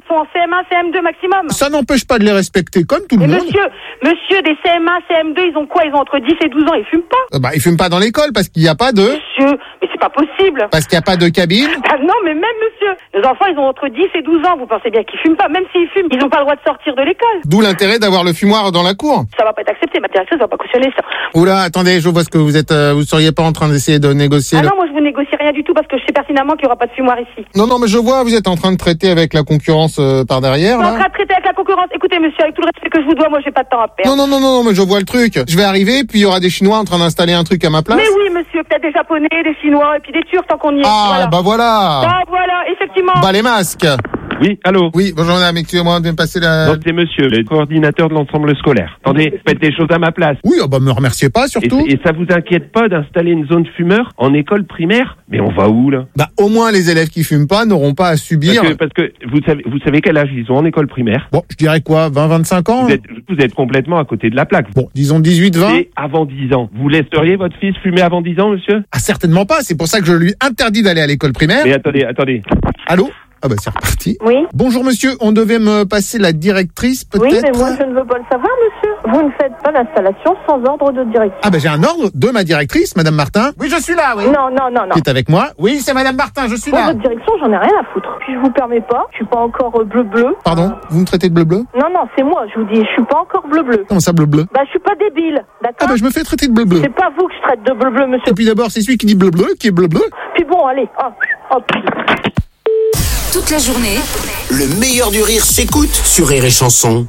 sont en C M un, C M deux maximum. Ça n'empêche pas de les respecter comme tout le Et monde. monsieur, monsieur, des C M un, C M deux, ils ont quoi? Ils ont entre dix et douze ans, ils fument pas. Euh, Bah, ils fument pas dans l'école parce qu'il n'y a pas de... Monsieur, mais c'est pas possible. Parce qu'il n'y a pas de cabine. Ah non, mais même monsieur, nos enfants, ils ont entre dix et douze ans, vous pensez bien qu'ils fument pas. Même s'ils fument, ils n'ont pas le droit de sortir de l'école. D'où l'intérêt d'avoir le fumoir dans la cour. Ça va pas être accepté, ma directrice va pas cautionner ça. Oula, attendez, je vois ce que vous êtes... euh, vous seriez pas en train d'essayer de négocier Ah le... non, moi je vous négocie rien du tout parce que je sais pertinemment qu'il y aura pas de fumoir ici. Non, non, mais je vois, vous êtes en train de traiter avec la concurrence euh, par derrière, Je suis en là. train de traiter avec la concurrence. Écoutez, monsieur, avec tout le respect que je vous dois, moi j'ai pas de temps à perdre. Non, non, non, non, non, mais je vois le truc. Je vais arriver, puis il y aura des Chinois en train d'installer un truc à ma place. Mais oui, monsieur, peut-être des Japonais, des Chinois et puis des Turcs tant qu'on y est. Ah, voilà. bah voilà. Ah, voilà, effectivement. Bah les masques. Oui, allô. Oui, bonjour madame, excusez-moi de me passer la... Non, c'est monsieur, le coordinateur de l'ensemble scolaire. Attendez, faites les choses à ma place. Oui, oh bah me remerciez pas surtout. Et, et ça vous inquiète pas d'installer une zone fumeur en école primaire? Mais on va où, là? Bah au moins les élèves qui fument pas n'auront pas à subir... Parce que, parce que vous savez, vous savez quel âge ils ont en école primaire? Bon, je dirais quoi, vingt, vingt-cinq ans? Vous êtes, vous êtes complètement à côté de la plaque. Bon, disons dix-huit, vingt. Et avant dix ans. Vous laisseriez votre fils fumer avant dix ans, monsieur? Ah certainement pas, c'est pour ça que je lui interdis d'aller à l'école primaire. Mais attendez, attendez. Allô? Ah bah c'est reparti. Oui. Bonjour monsieur, on devait me passer la directrice peut-être? Oui, mais moi je ne veux pas le savoir, monsieur. Vous ne faites pas l'installation sans ordre de direction. Ah bah j'ai un ordre de ma directrice, madame Martin. Oui, je suis là, oui. Non, non, non, non. Qui est avec moi? Oui, c'est madame Martin, je suis Pour là. votre direction, j'en ai rien à foutre. Puis je vous permets pas, je suis pas encore bleu-bleu. Pardon, vous me traitez de bleu-bleu? Non, non, c'est moi, je vous dis, je suis pas encore bleu-bleu. Comment ça bleu-bleu? Bah, je suis pas débile, d'accord? Ah bah je me fais traiter de bleu-bleu. C'est pas vous que je traite de bleu-bleu, monsieur. Et puis d'abord, c'est celui qui dit bleu-bleu, qui est bleu-bleu. Puis bon, allez, hop, hop. Toute la journée, Le meilleur du rire s'écoute sur Rire et Chanson.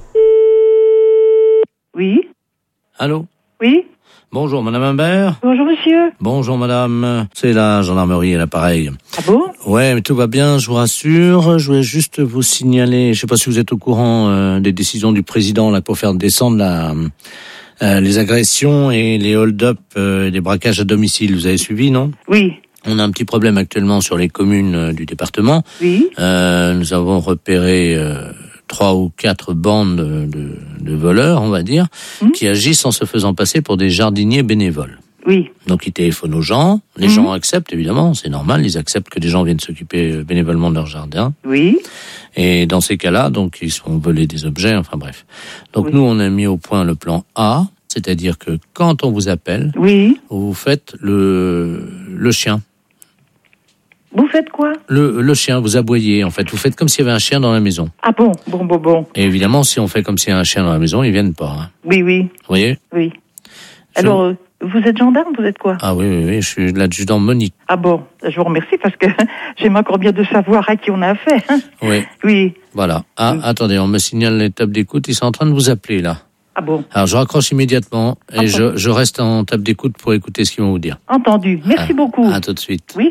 Oui, Allô? oui. Bonjour, madame Imbert. Bonjour, monsieur. Bonjour, madame. C'est la gendarmerie à l'appareil. Ah bon? Ouais, mais tout va bien, je vous rassure. Je voulais juste vous signaler, je sais pas si vous êtes au courant euh, des décisions du président là pour faire descendre la, euh, les agressions et les hold-up euh, et les braquages à domicile. Vous avez suivi, non? Oui. On a un petit problème actuellement sur les communes euh, du département. Oui. Euh, nous avons repéré euh, trois ou quatre bandes de, de, de voleurs, on va dire, mmh. qui agissent en se faisant passer pour des jardiniers bénévoles. Oui. Donc ils téléphonent aux gens, les mmh. gens acceptent évidemment, c'est normal, ils acceptent que des gens viennent s'occuper bénévolement de leur jardin. Oui. Et dans ces cas-là, donc ils se font voler des objets, enfin bref. Donc oui. nous on a mis au point le plan A, c'est-à-dire que quand on vous appelle, oui. vous faites le le chien. Vous faites quoi? Le, le chien, vous aboyez, en fait. Vous faites comme s'il y avait un chien dans la maison. Ah bon, bon, bon, bon. Et évidemment, si on fait comme s'il y a un chien dans la maison, ils viennent pas. Hein. Oui, oui. Vous voyez? Oui. Alors, euh, vous êtes gendarme, vous êtes quoi? Ah oui, oui, oui, je suis l'adjudant Monique. Ah bon, je vous remercie parce que j'aime encore bien de savoir à qui on a affaire. Hein. Oui. Oui. Voilà. Ah, oui. Attendez, on me signale les tables d'écoute, ils sont en train de vous appeler, là. Ah bon? Alors, je raccroche immédiatement et ah bon. je, je reste en table d'écoute pour écouter ce qu'ils vont vous dire. Entendu. Merci ah, beaucoup. À tout de suite. Oui.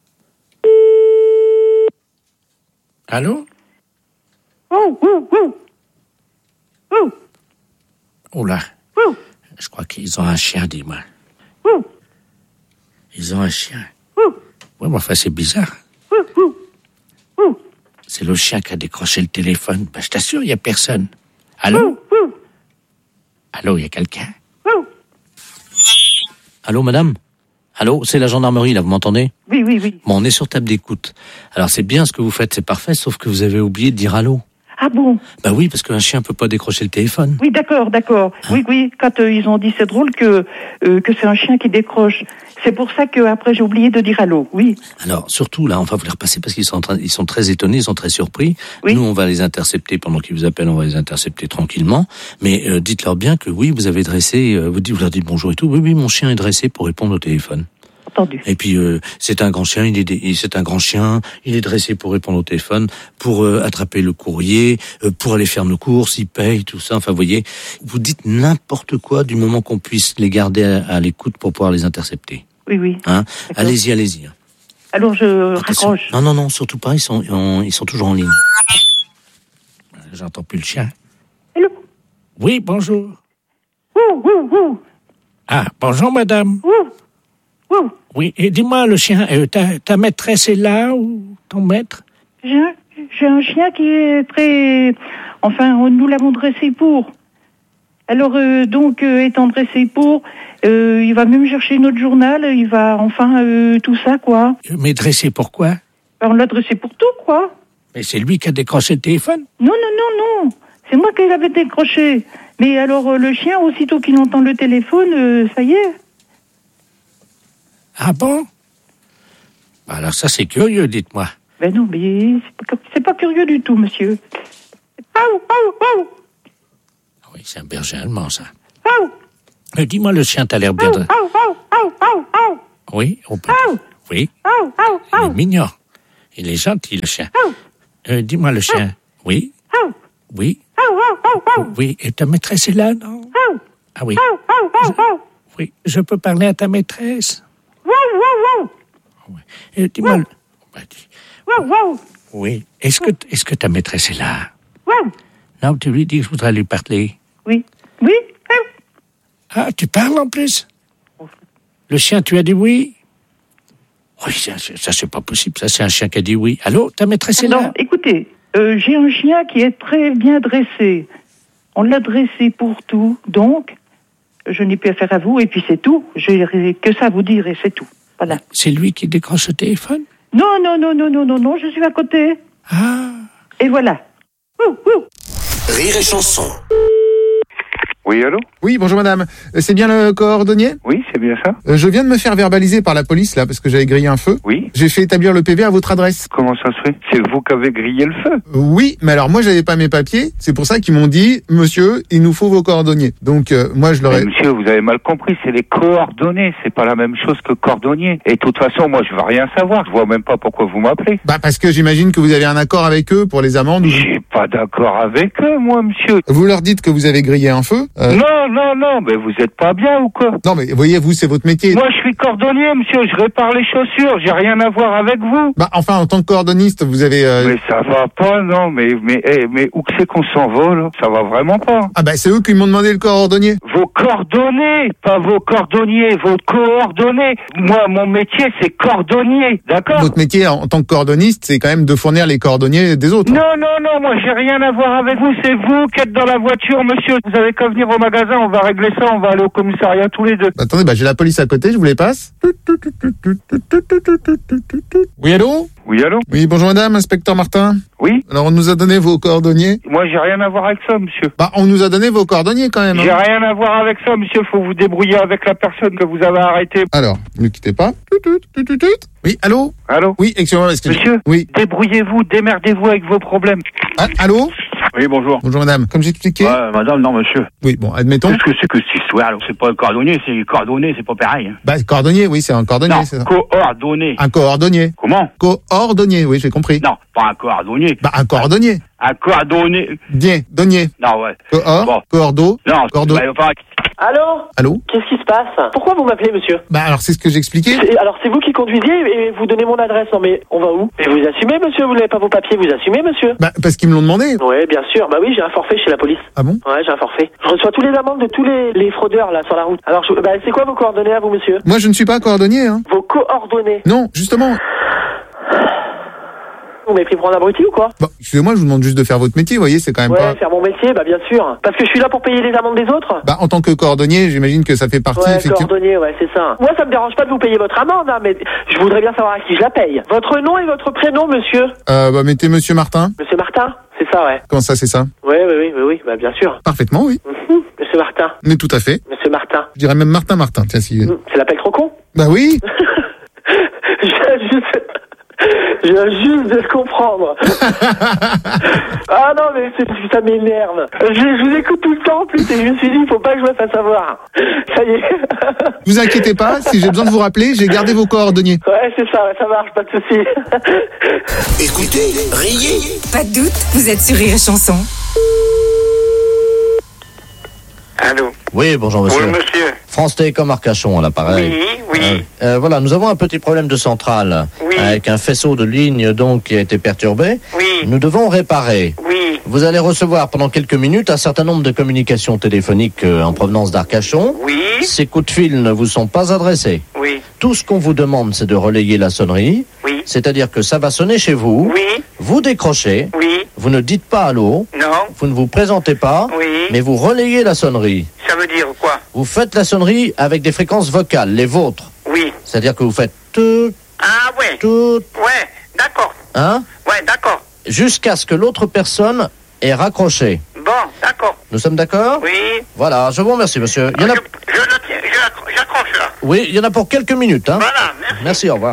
Allô? Oh, oh, oh. Oh. Oh là. Oh. Je crois qu'ils ont un chien, dis-moi. Oh. Ils ont un chien. Oh. Oui, mais enfin, c'est bizarre. Oh. Oh. Oh. C'est le chien qui a décroché le téléphone. Ben, je t'assure, il n'y a personne. Allô? Oh. Oh. Allô, il y a quelqu'un? Oh. Allô, madame? Allô, c'est la gendarmerie, là, vous m'entendez? Oui, oui, oui. Bon, on est sur table d'écoute. Alors, c'est bien ce que vous faites, c'est parfait, sauf que vous avez oublié de dire allô. Ah bon? Bah oui, parce qu'un chien peut pas décrocher le téléphone. Oui, d'accord, d'accord. Hein? Oui, oui, quand euh, ils ont dit, c'est drôle que euh, que c'est un chien qui décroche. C'est pour ça que après j'ai oublié de dire allô, oui. Alors, surtout, là, on va vous les repasser parce qu'ils sont en train, ils sont très étonnés, ils sont très surpris. Oui. Nous, on va les intercepter pendant qu'ils vous appellent, on va les intercepter tranquillement. Mais euh, dites-leur bien que oui, vous avez dressé, euh, vous, dites, vous leur dites bonjour et tout. Oui, oui, mon chien est dressé pour répondre au téléphone. Entendu. Et puis euh, c'est un grand chien, il est c'est un grand chien, il est dressé pour répondre au téléphone, pour euh, attraper le courrier, euh, pour aller faire nos courses, il paye tout ça. Enfin, vous voyez, vous dites n'importe quoi du moment qu'on puisse les garder à, à l'écoute pour pouvoir les intercepter. Oui, oui. Hein? Allez-y, allez-y. Alors je Attention. raccroche. Non, non, non, surtout pas. Ils sont, ils sont toujours en ligne. J'entends plus le chien. Hello. Oui, bonjour. Ouh, ouh, ouh. Ah, bonjour, madame. Ouh. Ouh. Oui, et dis-moi, le chien, euh, ta, ta maîtresse est là ou ton maître? J'ai un, j'ai un chien qui est très... Enfin, nous l'avons dressé pour. Alors, euh, donc, euh, étant dressé pour, euh, il va même chercher notre journal, il va, enfin, euh, tout ça, quoi. Mais dressé pourquoi? On l'a dressé pour tout, quoi. Mais c'est lui qui a décroché le téléphone. Non, non, non, non. C'est moi qui l'avais décroché. Mais alors, euh, le chien, aussitôt qu'il entend le téléphone, euh, ça y est. Ah bon? Alors ça, c'est curieux, dites-moi. Ben non, mais c'est pas, c'est pas curieux du tout, monsieur. Aou, aou, aou. Oui, c'est un berger allemand, ça. Aou. Euh, dis-moi, le chien, t'as l'air bien... De... Aou, aou, aou, aou, aou. Oui, on peut... Aou. Oui. Aou, aou, Il aou. est mignon. Il est gentil, le chien. Aou. Euh, dis-moi, le chien. Oui. Aou. Oui. Aou, aou, aou, aou. Oui, et ta maîtresse est là, non? Aou. Ah oui. Aou, aou, aou, aou. Oui, je peux parler à ta maîtresse? Waouh, waouh, waouh. Euh, dis-moi... le- Bah, dis- Waouh, waouh. Oui. Est-ce que, est-ce que ta maîtresse est là? Waouh. Non, tu lui dis que je voudrais lui parler. Oui. Oui. Aou. Ah, tu parles en plus? Le chien, tu as dit oui? Oui, ça, c'est- ça c'est pas possible. Ça, c'est un chien qui a dit oui. Allô, ta maîtresse est là? Non, écoutez, euh, j'ai un chien qui est très bien dressé. On l'a dressé pour tout, donc je n'ai plus affaire à vous, et puis c'est tout. J'ai que ça à vous dire, et c'est tout. Voilà. C'est lui qui décroche le téléphone? Non, non, non, non, non, non, non, je suis à côté. Ah. Et voilà. Ouh, ouh. Rire et chanson. Oui, allô? Oui, bonjour madame. Euh, C'est bien le cordonnier? Oui, c'est bien ça. Euh, Je viens de me faire verbaliser par la police, là, parce que j'avais grillé un feu. Oui. J'ai fait établir le P V à votre adresse. Comment ça se fait? C'est vous qui avez grillé le feu. Euh, Oui, mais alors moi, j'avais pas mes papiers. C'est pour ça qu'ils m'ont dit, monsieur, il nous faut vos coordonnées. Donc, euh, moi, je leur ai... Mais monsieur, vous avez mal compris, c'est les coordonnées, c'est pas la même chose que cordonnier. Et de toute façon, moi, je veux rien savoir, je vois même pas pourquoi vous m'appelez. Bah, parce que j'imagine que vous avez un accord avec eux pour les amendes. ou- J'ai pas d'accord avec eux, moi, monsieur. Vous leur dites que vous avez grillé un feu. euh, Non, non, non, mais vous êtes pas bien ou quoi? Non, mais voyez, vous, c'est votre métier. Moi, je suis cordonnier, monsieur, je répare les chaussures, j'ai rien à voir avec vous. Bah, enfin, en tant que cordonniste, vous avez... euh, Mais ça va pas, non, mais, mais, eh, mais où que c'est qu'on s'envole? Ça va vraiment pas. Ah bah, c'est eux qui m'ont demandé le cordonnier. Vos coordonnées, pas vos cordonniers, vos coordonnées. Moi, mon métier, c'est cordonnier, d'accord? Votre métier en tant que cordonniste, c'est quand même de fournir les coordonnées des autres. Non, non, non, moi, j'ai rien à voir avec vous. C'est vous qui êtes dans la voiture, monsieur. Vous avez qu'à venir au magasin, on va régler ça, on va aller au commissariat tous les deux. Attendez, bah, j'ai la police à côté, je vous les passe. Oui, allô? Oui, allô? Oui, bonjour madame, inspecteur Martin. Oui? Alors, on nous a donné vos coordonnées. Moi, j'ai rien à voir avec ça, monsieur. Bah, on nous a donné vos coordonnées quand même. J'ai hein. rien à voir avec ça, monsieur. Faut vous débrouiller avec la personne que vous avez arrêtée. Alors, ne quittez pas. Oui, allô? Allô? Oui, excusez-moi, excusez-moi. Monsieur? Oui. Débrouillez-vous, démerdez-vous avec vos problèmes. Ah, allô? Oui, bonjour. Bonjour madame. Comme j'expliquais. Ouais, madame, non, monsieur. Oui, bon, admettons. Qu'est-ce que c'est que cette histoire? Alors, c'est pas un cordonnier, c'est coordonné, c'est pas pareil. Hein. Bah, cordonnier, oui, c'est un cordonnier, Non, c'est ça. coordonné. Un coordonnier. Comment? Coordonnier, oui, j'ai compris. Non, pas un coordonnier. Bah, un coordonnier. Un coordonné. Bien, donnier. Non, ouais. Coor, Bon. cordo, Non, cordo. bah, enfin, Allô? Allô? Qu'est-ce qui se passe? Pourquoi vous m'appelez, monsieur? Bah, alors, c'est ce que j'expliquais. C'est- Alors, c'est vous qui conduisiez et vous donnez mon adresse. Non, mais on va où? Et vous assumez, monsieur? Vous n'avez pas vos papiers, vous assumez, monsieur? Bah, parce qu'ils me l'ont demandé. Ouais, bien sûr. Bah oui, j'ai un forfait chez la police. Ah bon? Ouais, j'ai un forfait. Je reçois tous les amendes de tous les, les fraudeurs, là, sur la route. Alors, je- bah, c'est quoi vos coordonnées à vous, monsieur? Moi, je ne suis pas coordonnier, hein. Vos coordonnées? Non, justement. Vous m'avez pris pour un abruti ou quoi? Bon, excusez-moi, je vous demande juste de faire votre métier, vous voyez, c'est quand même Ouais, pas... faire mon métier, bah bien sûr. Parce que je suis là pour payer les amendes des autres. Bah, en tant que coordonnier, j'imagine que ça fait partie, Ouais, effectivement... coordonnier, ouais, c'est ça. Moi, ça me dérange pas de vous payer votre amende, hein, mais je voudrais bien savoir à qui je la paye. Votre nom et votre prénom, monsieur? Euh, bah, mettez monsieur Martin. Monsieur Martin? C'est ça, ouais. Comment ça, c'est ça? Oui, oui, oui, oui, oui, bah bien sûr. Parfaitement, oui. Mhm, Monsieur Martin. Mais tout à fait. Monsieur Martin. Je dirais même Martin Martin, tiens, si... Mhm, C'est l'appel trop con? Bah oui. Je viens juste... Je viens juste de le comprendre. Ah non, mais c'est- ça m'énerve. Je, je vous écoute tout le temps en plus et je me suis dit, il faut pas que je me fasse avoir. Ça y est. Vous inquiétez pas, si j'ai besoin de vous rappeler, j'ai gardé vos coordonnées. Ouais, c'est ça, ouais, ça marche, pas de souci. Écoutez, riez. Pas de doute, vous êtes sur Rire et Chanson. Allô? Oui, bonjour monsieur. Oui, monsieur. France Télécom Arcachon à l'appareil. Oui, oui. Euh, euh, voilà, nous avons un petit problème de centrale. Oui. Avec un faisceau de lignes donc qui a été perturbé. Oui. Nous devons réparer. Oui. Vous allez recevoir pendant quelques minutes un certain nombre de communications téléphoniques euh, en provenance d'Arcachon. Oui. Ces coups de fil ne vous sont pas adressés. Oui. Tout ce qu'on vous demande, c'est de relayer la sonnerie. Oui. C'est-à-dire que ça va sonner chez vous. Oui. Vous décrochez. Oui. Vous ne dites pas allô. Non. Vous ne vous présentez pas. Oui. Mais vous relayez la sonnerie. Ça veut dire quoi? Vous faites la sonnerie avec des fréquences vocales, les vôtres. Oui. C'est-à-dire que vous faites tout, Ah ouais. tout, Ouais, d'accord. hein? Ouais, d'accord. jusqu'à ce que l'autre personne ait raccroché. Bon, d'accord. Nous sommes d'accord ? Oui. Voilà, je vous remercie, monsieur. Il y en a... Je, je le tiens, je- j'accroche là. Oui, il y en a pour quelques minutes. Hein. Voilà, merci. Merci, au revoir.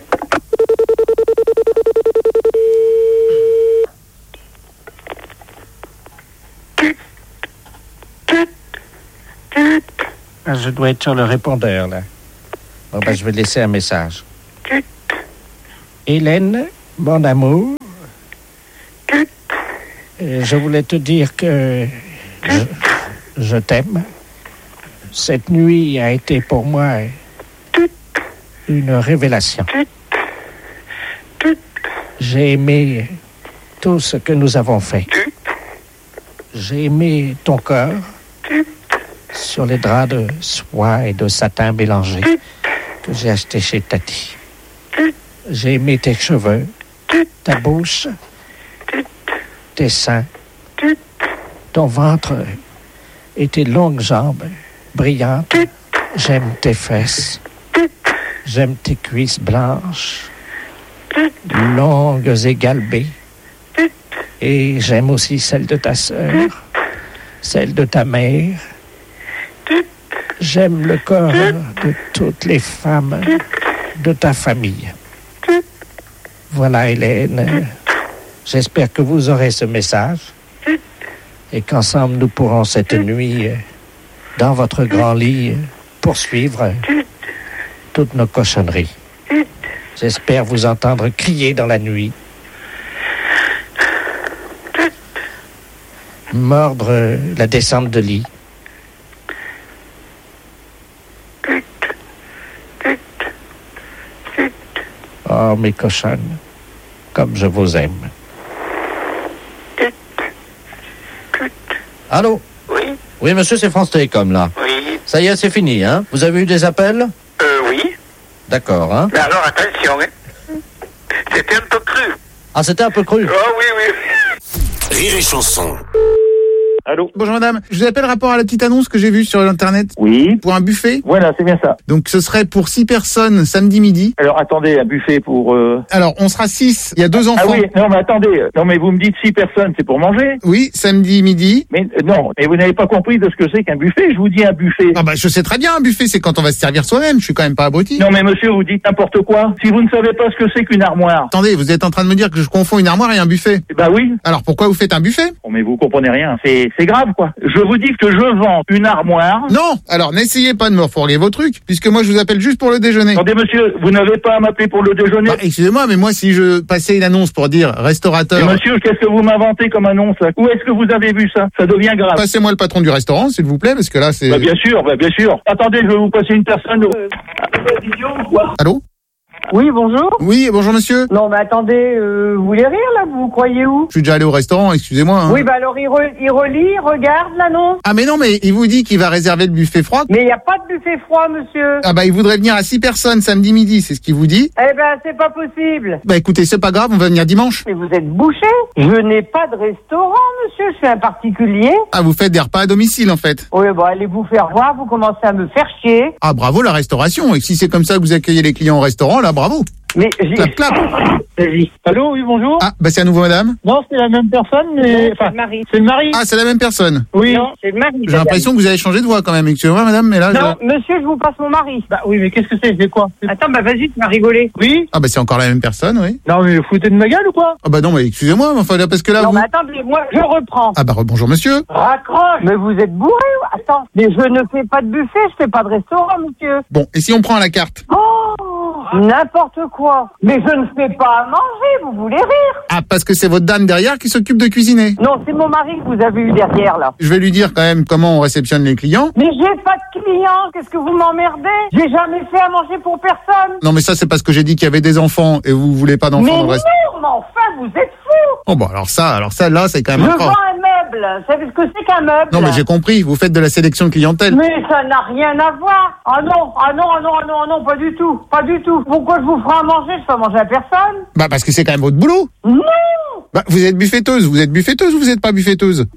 Je dois être sur le répondeur, là. Bon, ben, je vais laisser un message. Hélène, mon amour, euh, je voulais te dire que je, je t'aime. Cette nuit a été pour moi une révélation. J'ai aimé tout ce que nous avons fait. J'ai aimé ton corps sur les draps de soie et de satin mélangés que j'ai achetés chez Tati. J'ai aimé tes cheveux, ta bouche, tes seins, ton ventre et tes longues jambes brillantes. J'aime tes fesses. J'aime tes cuisses blanches, longues et galbées. Et j'aime aussi celle de ta sœur, celle de ta mère. J'aime le corps de toutes les femmes de ta famille. Voilà, Hélène. J'espère que vous aurez ce message et qu'ensemble nous pourrons cette nuit, dans votre grand lit, poursuivre toutes nos cochonneries. J'espère vous entendre crier dans la nuit, mordre la descente de lit. Oh, mes cochonnes, comme je vous aime. Allô ? Oui. Oui, monsieur, c'est France Télécom, là. Oui. Ça y est, c'est fini, hein ? Vous avez eu des appels ? Euh, oui. D'accord, hein ? Mais alors, attention, hein. C'était un peu cru. Ah, c'était un peu cru ? Oh, oui, oui. Rire et chanson. Allô ? Bonjour madame, je vous appelle rapport à la petite annonce que j'ai vue sur l'internet. Oui. Pour un buffet. Voilà, c'est bien ça. Donc ce serait pour six personnes samedi midi. Alors attendez, un buffet pour... Euh... Alors on sera six, il y a deux enfants. Ah oui, non mais attendez, non mais vous me dites six personnes, c'est pour manger ? Oui, samedi midi. Mais euh, non, mais vous n'avez pas compris de ce que c'est qu'un buffet, je vous dis un buffet. Ah bah je sais très bien, un buffet c'est quand on va se servir soi-même, je suis quand même pas abruti. Non mais monsieur, vous dites n'importe quoi. Si vous ne savez pas ce que c'est qu'une armoire... Attendez, vous êtes en train de me dire que je confonds une armoire et un buffet ? Bah oui. Alors pourquoi vous faites un buffet ? Oh mais vous comprenez rien, c'est c'est grave quoi. Je vous dis que je vends une armoire. Non, alors n'essayez pas de me refourguer vos trucs, puisque moi je vous appelle juste pour le déjeuner. Attendez monsieur, vous n'avez pas à m'appeler pour le déjeuner. Bah, excusez-moi, mais moi si je passais une annonce pour dire restaurateur... Et monsieur, qu'est-ce que vous m'inventez comme annonce là ? Où est-ce que vous avez vu ça ? Ça devient grave. Passez-moi le patron du restaurant, s'il vous plaît, parce que là c'est... Bah bien sûr, bah bien sûr. Attendez, je vais vous passer une personne... Euh... Allô ? Oui, bonjour. Oui, bonjour monsieur. Non, mais attendez, euh, vous voulez rire là ? Vous croyez où ? Je suis déjà allé au restaurant, excusez-moi. Hein. Oui, bah alors il, re- il relit, il regarde l'annonce. Ah mais non, mais il vous dit qu'il va réserver le buffet froid. Mais il n'y a pas de buffet froid, monsieur. Ah bah il voudrait venir à six personnes samedi midi, c'est ce qu'il vous dit. Eh ben, c'est pas possible. Bah écoutez, c'est pas grave, on va venir dimanche. Mais vous êtes bouché ? Je n'ai pas de restaurant, monsieur, je suis un particulier. Ah, vous faites des repas à domicile en fait. Oui, bon, allez vous faire voir, vous commencez à me faire chier. Ah bravo la restauration, et si c'est comme ça que vous accueillez les clients au restaurant, là bravo. Mais j'ai... Clap, clap. Vas-y. Allô, oui, bonjour. Ah, bah c'est à nouveau madame. Non, c'est la même personne, mais... Non, c'est le mari. C'est le mari. Ah, c'est la même personne. Oui. Non, c'est le mari. J'ai l'impression que vous avez changé de voix quand même, excusez-moi madame, mais là... Non, je... monsieur, je vous passe mon mari. Bah oui, mais qu'est-ce que c'est ? C'est quoi ? Attends, bah vas-y, tu m'as rigolé. Oui. Ah bah c'est encore la même personne, oui. Non, mais vous foutez de ma gueule ou quoi ? Ah bah non, mais excusez-moi, mais enfin là, parce que là Non, vous... mais attendez, moi, je reprends. Ah bah bonjour monsieur. Raccroche. Mais vous êtes bourré ou... Attends, mais je ne fais pas de buffet, je fais pas de restaurant, monsieur. Bon, et si on prend à la carte ? Oh, n'importe quoi. Mais je ne fais pas à manger, vous voulez rire? Ah, parce que c'est votre dame derrière qui s'occupe de cuisiner. Non, c'est mon mari que vous avez eu derrière, là. Je vais lui dire quand même comment on réceptionne les clients. Mais j'ai pas de clients, qu'est-ce que vous m'emmerdez? J'ai jamais fait à manger pour personne. Non, mais ça, c'est parce que j'ai dit qu'il y avait des enfants et vous voulez pas d'enfants Mais dans le non, reste. mais enfin, vous êtes fous. Oh, bon, alors ça, alors ça, là, c'est quand Je même vends incroyable. un meuble. Vous savez ce que c'est qu'un meuble? Non, mais j'ai compris, vous faites de la sélection de clientèle. Mais ça n'a rien à voir. Ah non, ah non, ah non, ah non, ah non, pas du tout. Pas du tout. Pourquoi je vous ferai à manger? Je fais à manger à personne. Bah, parce que c'est quand même votre boulot. Non. Bah, vous êtes buffetteuse. Vous êtes buffetteuse ou vous êtes pas buffetteuse? Oh,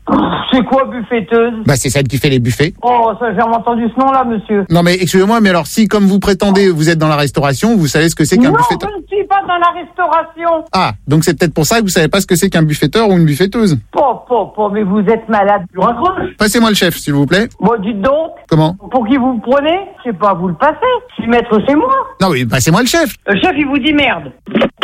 C'est quoi, buffetteuse? Bah c'est celle qui fait les buffets. Oh, ça, j'ai jamais entendu ce nom-là, monsieur. Non mais excusez-moi, mais alors si, comme vous prétendez, vous êtes dans la restauration, vous savez ce que c'est qu'un Non, buffetteur? je ne suis pas dans la restauration. Ah, donc c'est peut-être pour ça que vous savez pas ce que c'est qu'un buffetteur ou une buffetteuse. Po, po, po, mais vous êtes malade. Je raccroche. Passez-moi le chef, s'il vous plaît. Bon, dites donc. Comment? Pour qui vous me prenez? Je sais pas, vous le passez. Si maître, c'est moi. Non oui, passez-moi le chef. Le chef, il vous dit merde.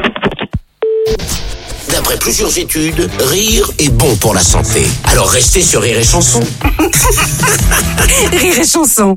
D'après plusieurs études, rire est bon pour la santé. Alors restez sur Rire et Chanson. Rire et Chanson.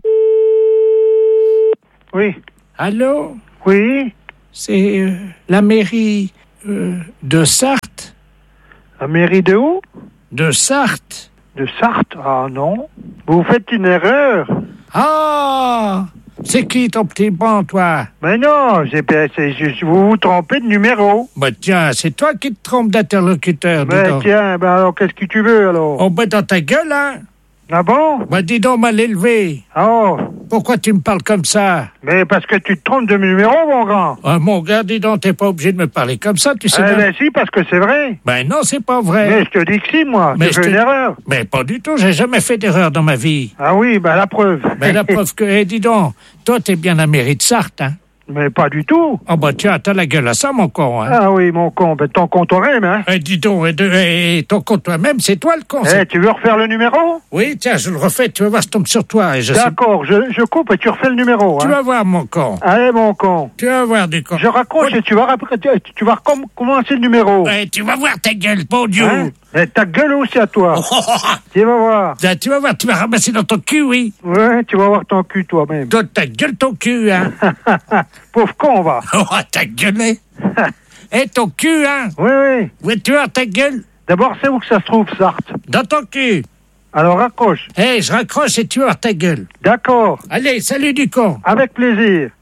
Oui. Allô? Oui. C'est euh, la mairie euh, de Sarthe. La mairie de où? De Sarthe. De Sarthe? Ah non. Vous faites une erreur. Ah! C'est qui ton petit bon, toi? Mais non, c'est, c'est, c'est, vous vous trompez de numéro. Bah tiens, c'est toi qui te trompes d'interlocuteur, dis Mais donc. tiens, ben alors qu'est-ce que tu veux alors? Oh bah dans ta gueule, hein? Ah bon? Bah dis donc mal élevé. Oh. Pourquoi tu me parles comme ça? Mais parce que tu te trompes de numéro, mon grand. Ah mon gars, dis donc, t'es pas obligé de me parler comme ça, tu sais. Eh bien. ben si, parce que c'est vrai. Ben non, c'est pas vrai. Mais je te dis que si, moi. Mais Tu je fais te- une erreur. Mais pas du tout, j'ai jamais fait d'erreur dans ma vie. Ah oui, ben la preuve. Ben la preuve que, eh, dis donc, toi t'es bien la mairie de Sarthe, hein? Mais pas du tout. Oh bah tiens, t'as la gueule à ça, mon con, hein? Ah oui, mon con, ben ton con toi-même, hein. Eh, dis donc, eh, de- eh, ton con toi-même, c'est toi le con. Eh, c'est- tu veux refaire le numéro? Oui, tiens, je le refais, tu vas voir, je tombe sur toi. Et je sais- D'accord, je, je coupe et tu refais le numéro, Tu hein. vas voir, mon con. Allez, mon con. Tu vas voir, du con. Je raccroche et tu vas, rap- tu, tu vas recom- commencer le numéro. Eh, tu vas voir ta gueule, bon Dieu. Hein? Et ta gueule aussi à toi. Tu vas voir. Ah, tu vas voir, tu vas ramasser dans ton cul, oui. Ouais, tu vas voir ton cul toi-même. Toi, ta gueule, ton cul, hein. Pauvre con, va. Oh, ta gueule, hein. Eh, ton cul, hein. Oui, oui. Oui, tu vois ta gueule. D'abord, c'est où que ça se trouve, Sarthe? Dans ton cul. Alors, raccroche. Eh, je raccroche et tu vas voir ta gueule. D'accord. Allez, salut du con. Avec plaisir.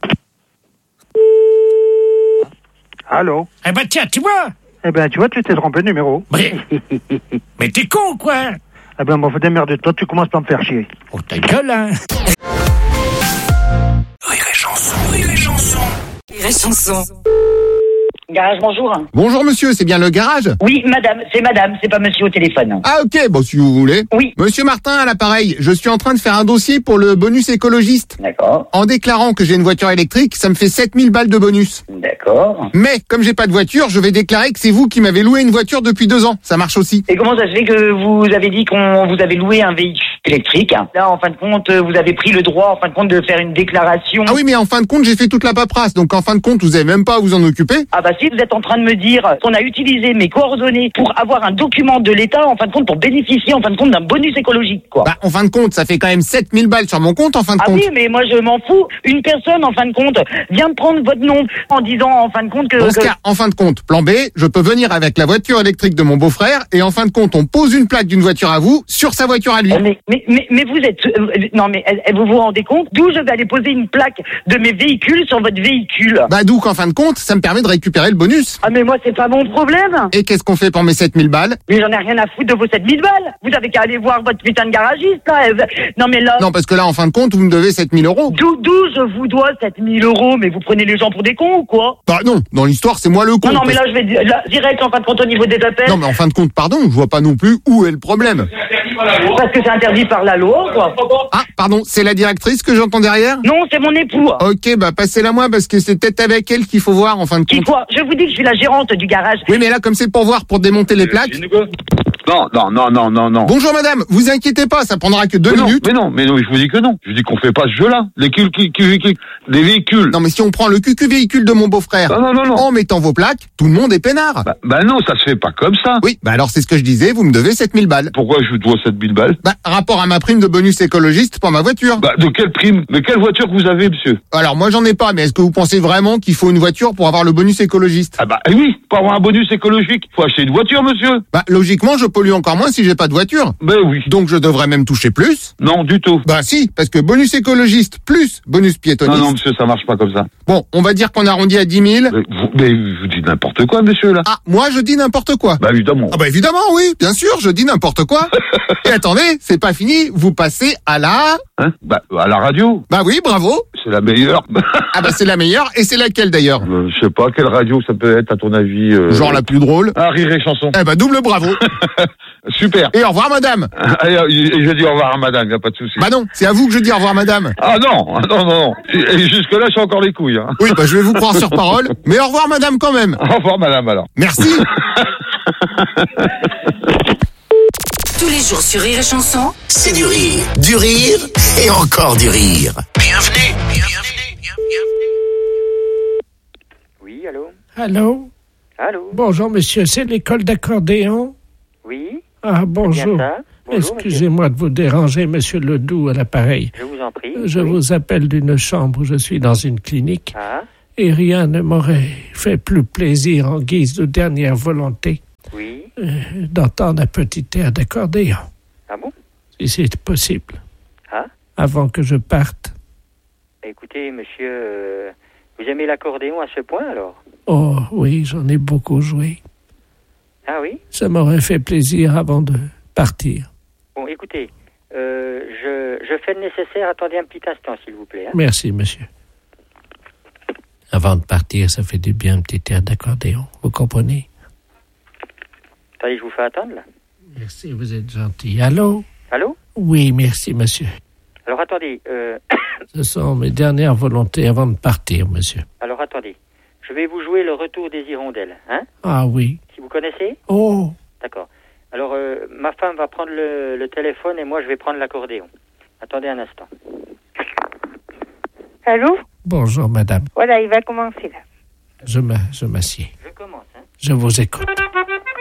Allô? Eh ben, tiens, tu vois. Eh ben, tu vois, tu t'es trompé de numéro. Mais, mais t'es con, quoi. Eh ben, bon, faut démerder-toi, tu commences par me faire chier. Oh, ta gueule, hein. Rire et Chanson, Rire et Chanson. Rire et Chanson. Garage, bonjour. Bonjour monsieur, c'est bien le garage? Oui, madame, c'est madame, c'est pas monsieur au téléphone. Ah ok, bon si vous voulez. Oui. Monsieur Martin à l'appareil, je suis en train de faire un dossier pour le bonus écologiste. D'accord. En déclarant que j'ai une voiture électrique, ça me fait sept mille balles de bonus. D'accord. Mais comme j'ai pas de voiture, je vais déclarer que c'est vous qui m'avez loué une voiture depuis deux ans. Ça marche aussi. Et comment ça se fait que vous avez dit qu'on vous avait loué un véhicule électrique? Là, en fin de compte, vous avez pris le droit, en fin de compte, de faire une déclaration. Ah oui, mais en fin de compte, j'ai fait toute la paperasse. Donc en fin de compte, vous avez même pas à vous en occuper. Ah bah si, vous êtes en train de me dire qu'on a utilisé mes coordonnées pour avoir un document de l'État, en fin de compte, pour bénéficier, en fin de compte, d'un bonus écologique, quoi. Bah en fin de compte, ça fait quand même sept mille balles sur mon compte en fin de Ah compte. oui, mais moi je m'en fous. Une personne, en fin de compte, vient de prendre votre nom en disant, en fin de compte, que... Dans ce que- cas, en fin de compte, plan B, je peux venir avec la voiture électrique de mon beau-frère et en fin de compte, on pose une plaque d'une voiture à vous sur sa voiture à lui. Mais, mais, mais, mais vous êtes... euh, non, mais euh, vous vous rendez compte d'où je vais aller poser une plaque de mes véhicules sur votre véhicule? Bah d'où qu'en fin de compte, ça me permet de récupérer le bonus. Ah mais moi, c'est pas mon problème. Et qu'est-ce qu'on fait pour mes sept mille balles? Mais j'en ai rien à foutre de vos sept mille balles. Vous avez qu'à aller voir votre putain de garagiste, là. Euh, Non, mais là... Non, parce que là, en fin de compte, vous me devez sept mille euros. D'où d'où je vous dois sept mille euros? Mais vous prenez les gens pour des cons ou quoi? Bah non, dans l'histoire, c'est moi le con. Non, non, mais parce- là, je vais di- là, direct, en fin de compte, au niveau des appels. Non, mais en fin de compte, pardon, je vois pas non plus où est le problème. Parce que c'est interdit par la loi, quoi. Ah, pardon, c'est la directrice que j'entends derrière? Non, c'est mon époux. Ok, bah passez-la moi parce que c'est peut-être avec elle qu'il faut voir en fin de Qui compte. quoi? Je vous dis que je suis la gérante du garage. Oui, mais là, comme c'est pour voir, pour démonter les plaques. Non, non, non, non, non, non. Bonjour madame, vous inquiétez pas, ça prendra que deux mais non, minutes. mais non, mais non, je vous dis que non. Je dis qu'on fait pas ce jeu-là. Les véhicules, qui- qui- qui- des véhicules. Non, mais si on prend le cucu véhicule de mon beau-frère, Non, non, non, non. en mettant vos plaques, tout le monde est peinard. Bah, bah non, ça se fait pas comme ça. Oui, bah alors c'est ce que je disais, vous me devez sept mille balles. Pourquoi je vous dois sept mille balles? Bah, rapport à ma prime de bonus écologiste pour ma voiture. Bah, de quelle prime? De quelle voiture que vous avez, monsieur? Alors moi j'en ai pas, mais est-ce que vous pensez vraiment qu'il faut une voiture pour avoir le bonus écologiste? Ah bah, eh oui, pour avoir un bonus écologique, faut acheter une voiture, monsieur. Bah logiquement je pollue encore moins si j'ai pas de voiture. Ben oui. Donc je devrais même toucher plus. Non, du tout. Bah si, parce que bonus écologiste plus bonus Non, piétoniste. non, monsieur, ça marche pas comme ça. Bon, on va dire qu'on arrondit à dix mille. Mais vous, mais vous dites n'importe quoi, monsieur, là. Ah, moi je dis n'importe quoi. Bah, évidemment. Ah bah évidemment, oui, bien sûr, je dis n'importe quoi. Et attendez, c'est pas fini, vous passez à la... Hein? Bah, à la radio. Bah oui, bravo. C'est la meilleure. Ah bah c'est la meilleure, et c'est laquelle d'ailleurs? Euh, je sais pas, quelle radio ça peut être, à ton avis? euh, Genre la plus drôle. Ah, Rire et Chanson. Eh bah double bravo. Super. Et au revoir, madame. Et, et je dis au revoir à madame, il n'y a pas de souci. Bah non, c'est à vous que je dis au revoir, madame. Ah non, ah non, non, non. Et, et jusque-là, j'ai encore les couilles. Hein. Oui, bah je vais vous croire sur parole. Mais au revoir, madame, quand même. Au revoir, madame, alors. Merci. Tous les jours sur Rire et Chanson, C'est du rire, du rire et encore du rire. Bienvenue, bienvenue, bienvenue. Oui, allô? Allô? Allô? Bonjour, monsieur, c'est l'école d'accordéon? Oui? Ah, bonjour. Bien ça. Bonjour, Excusez-moi de vous déranger, monsieur Ledoux, à l'appareil. Je vous en prie. Je oui. vous appelle d'une chambre où je suis dans une clinique. Ah, Et rien ne m'aurait fait plus plaisir en guise de dernière volonté oui. euh, d'entendre un petit air d'accordéon. Ah bon? Si c'est possible. Ah? Avant que je parte. Écoutez, monsieur, euh, vous aimez l'accordéon à ce point, alors? Oh oui, j'en ai beaucoup joué. Ah oui? Ça m'aurait fait plaisir avant de partir. Bon, écoutez, euh, je, je fais le nécessaire. Attendez un petit instant, s'il vous plaît. Hein? Merci, monsieur. Avant de partir, ça fait du bien un petit air d'accordéon. Vous comprenez? Attendez, je vous fais attendre, là. Merci, vous êtes gentil. Allô? Allô? Oui, merci, monsieur. Alors, attendez, euh... Ce sont mes dernières volontés avant de partir, monsieur. alors, attendez. Je vais vous jouer le retour des hirondelles, hein? Ah oui. Si vous connaissez? Oh! D'accord. Alors, euh, ma femme va prendre le, le téléphone et moi, je vais prendre l'accordéon. Attendez un instant. Allô? Bonjour, madame. Voilà, il va commencer là. Je, m'a- je m'assieds. Je commence, hein? Je vous écoute.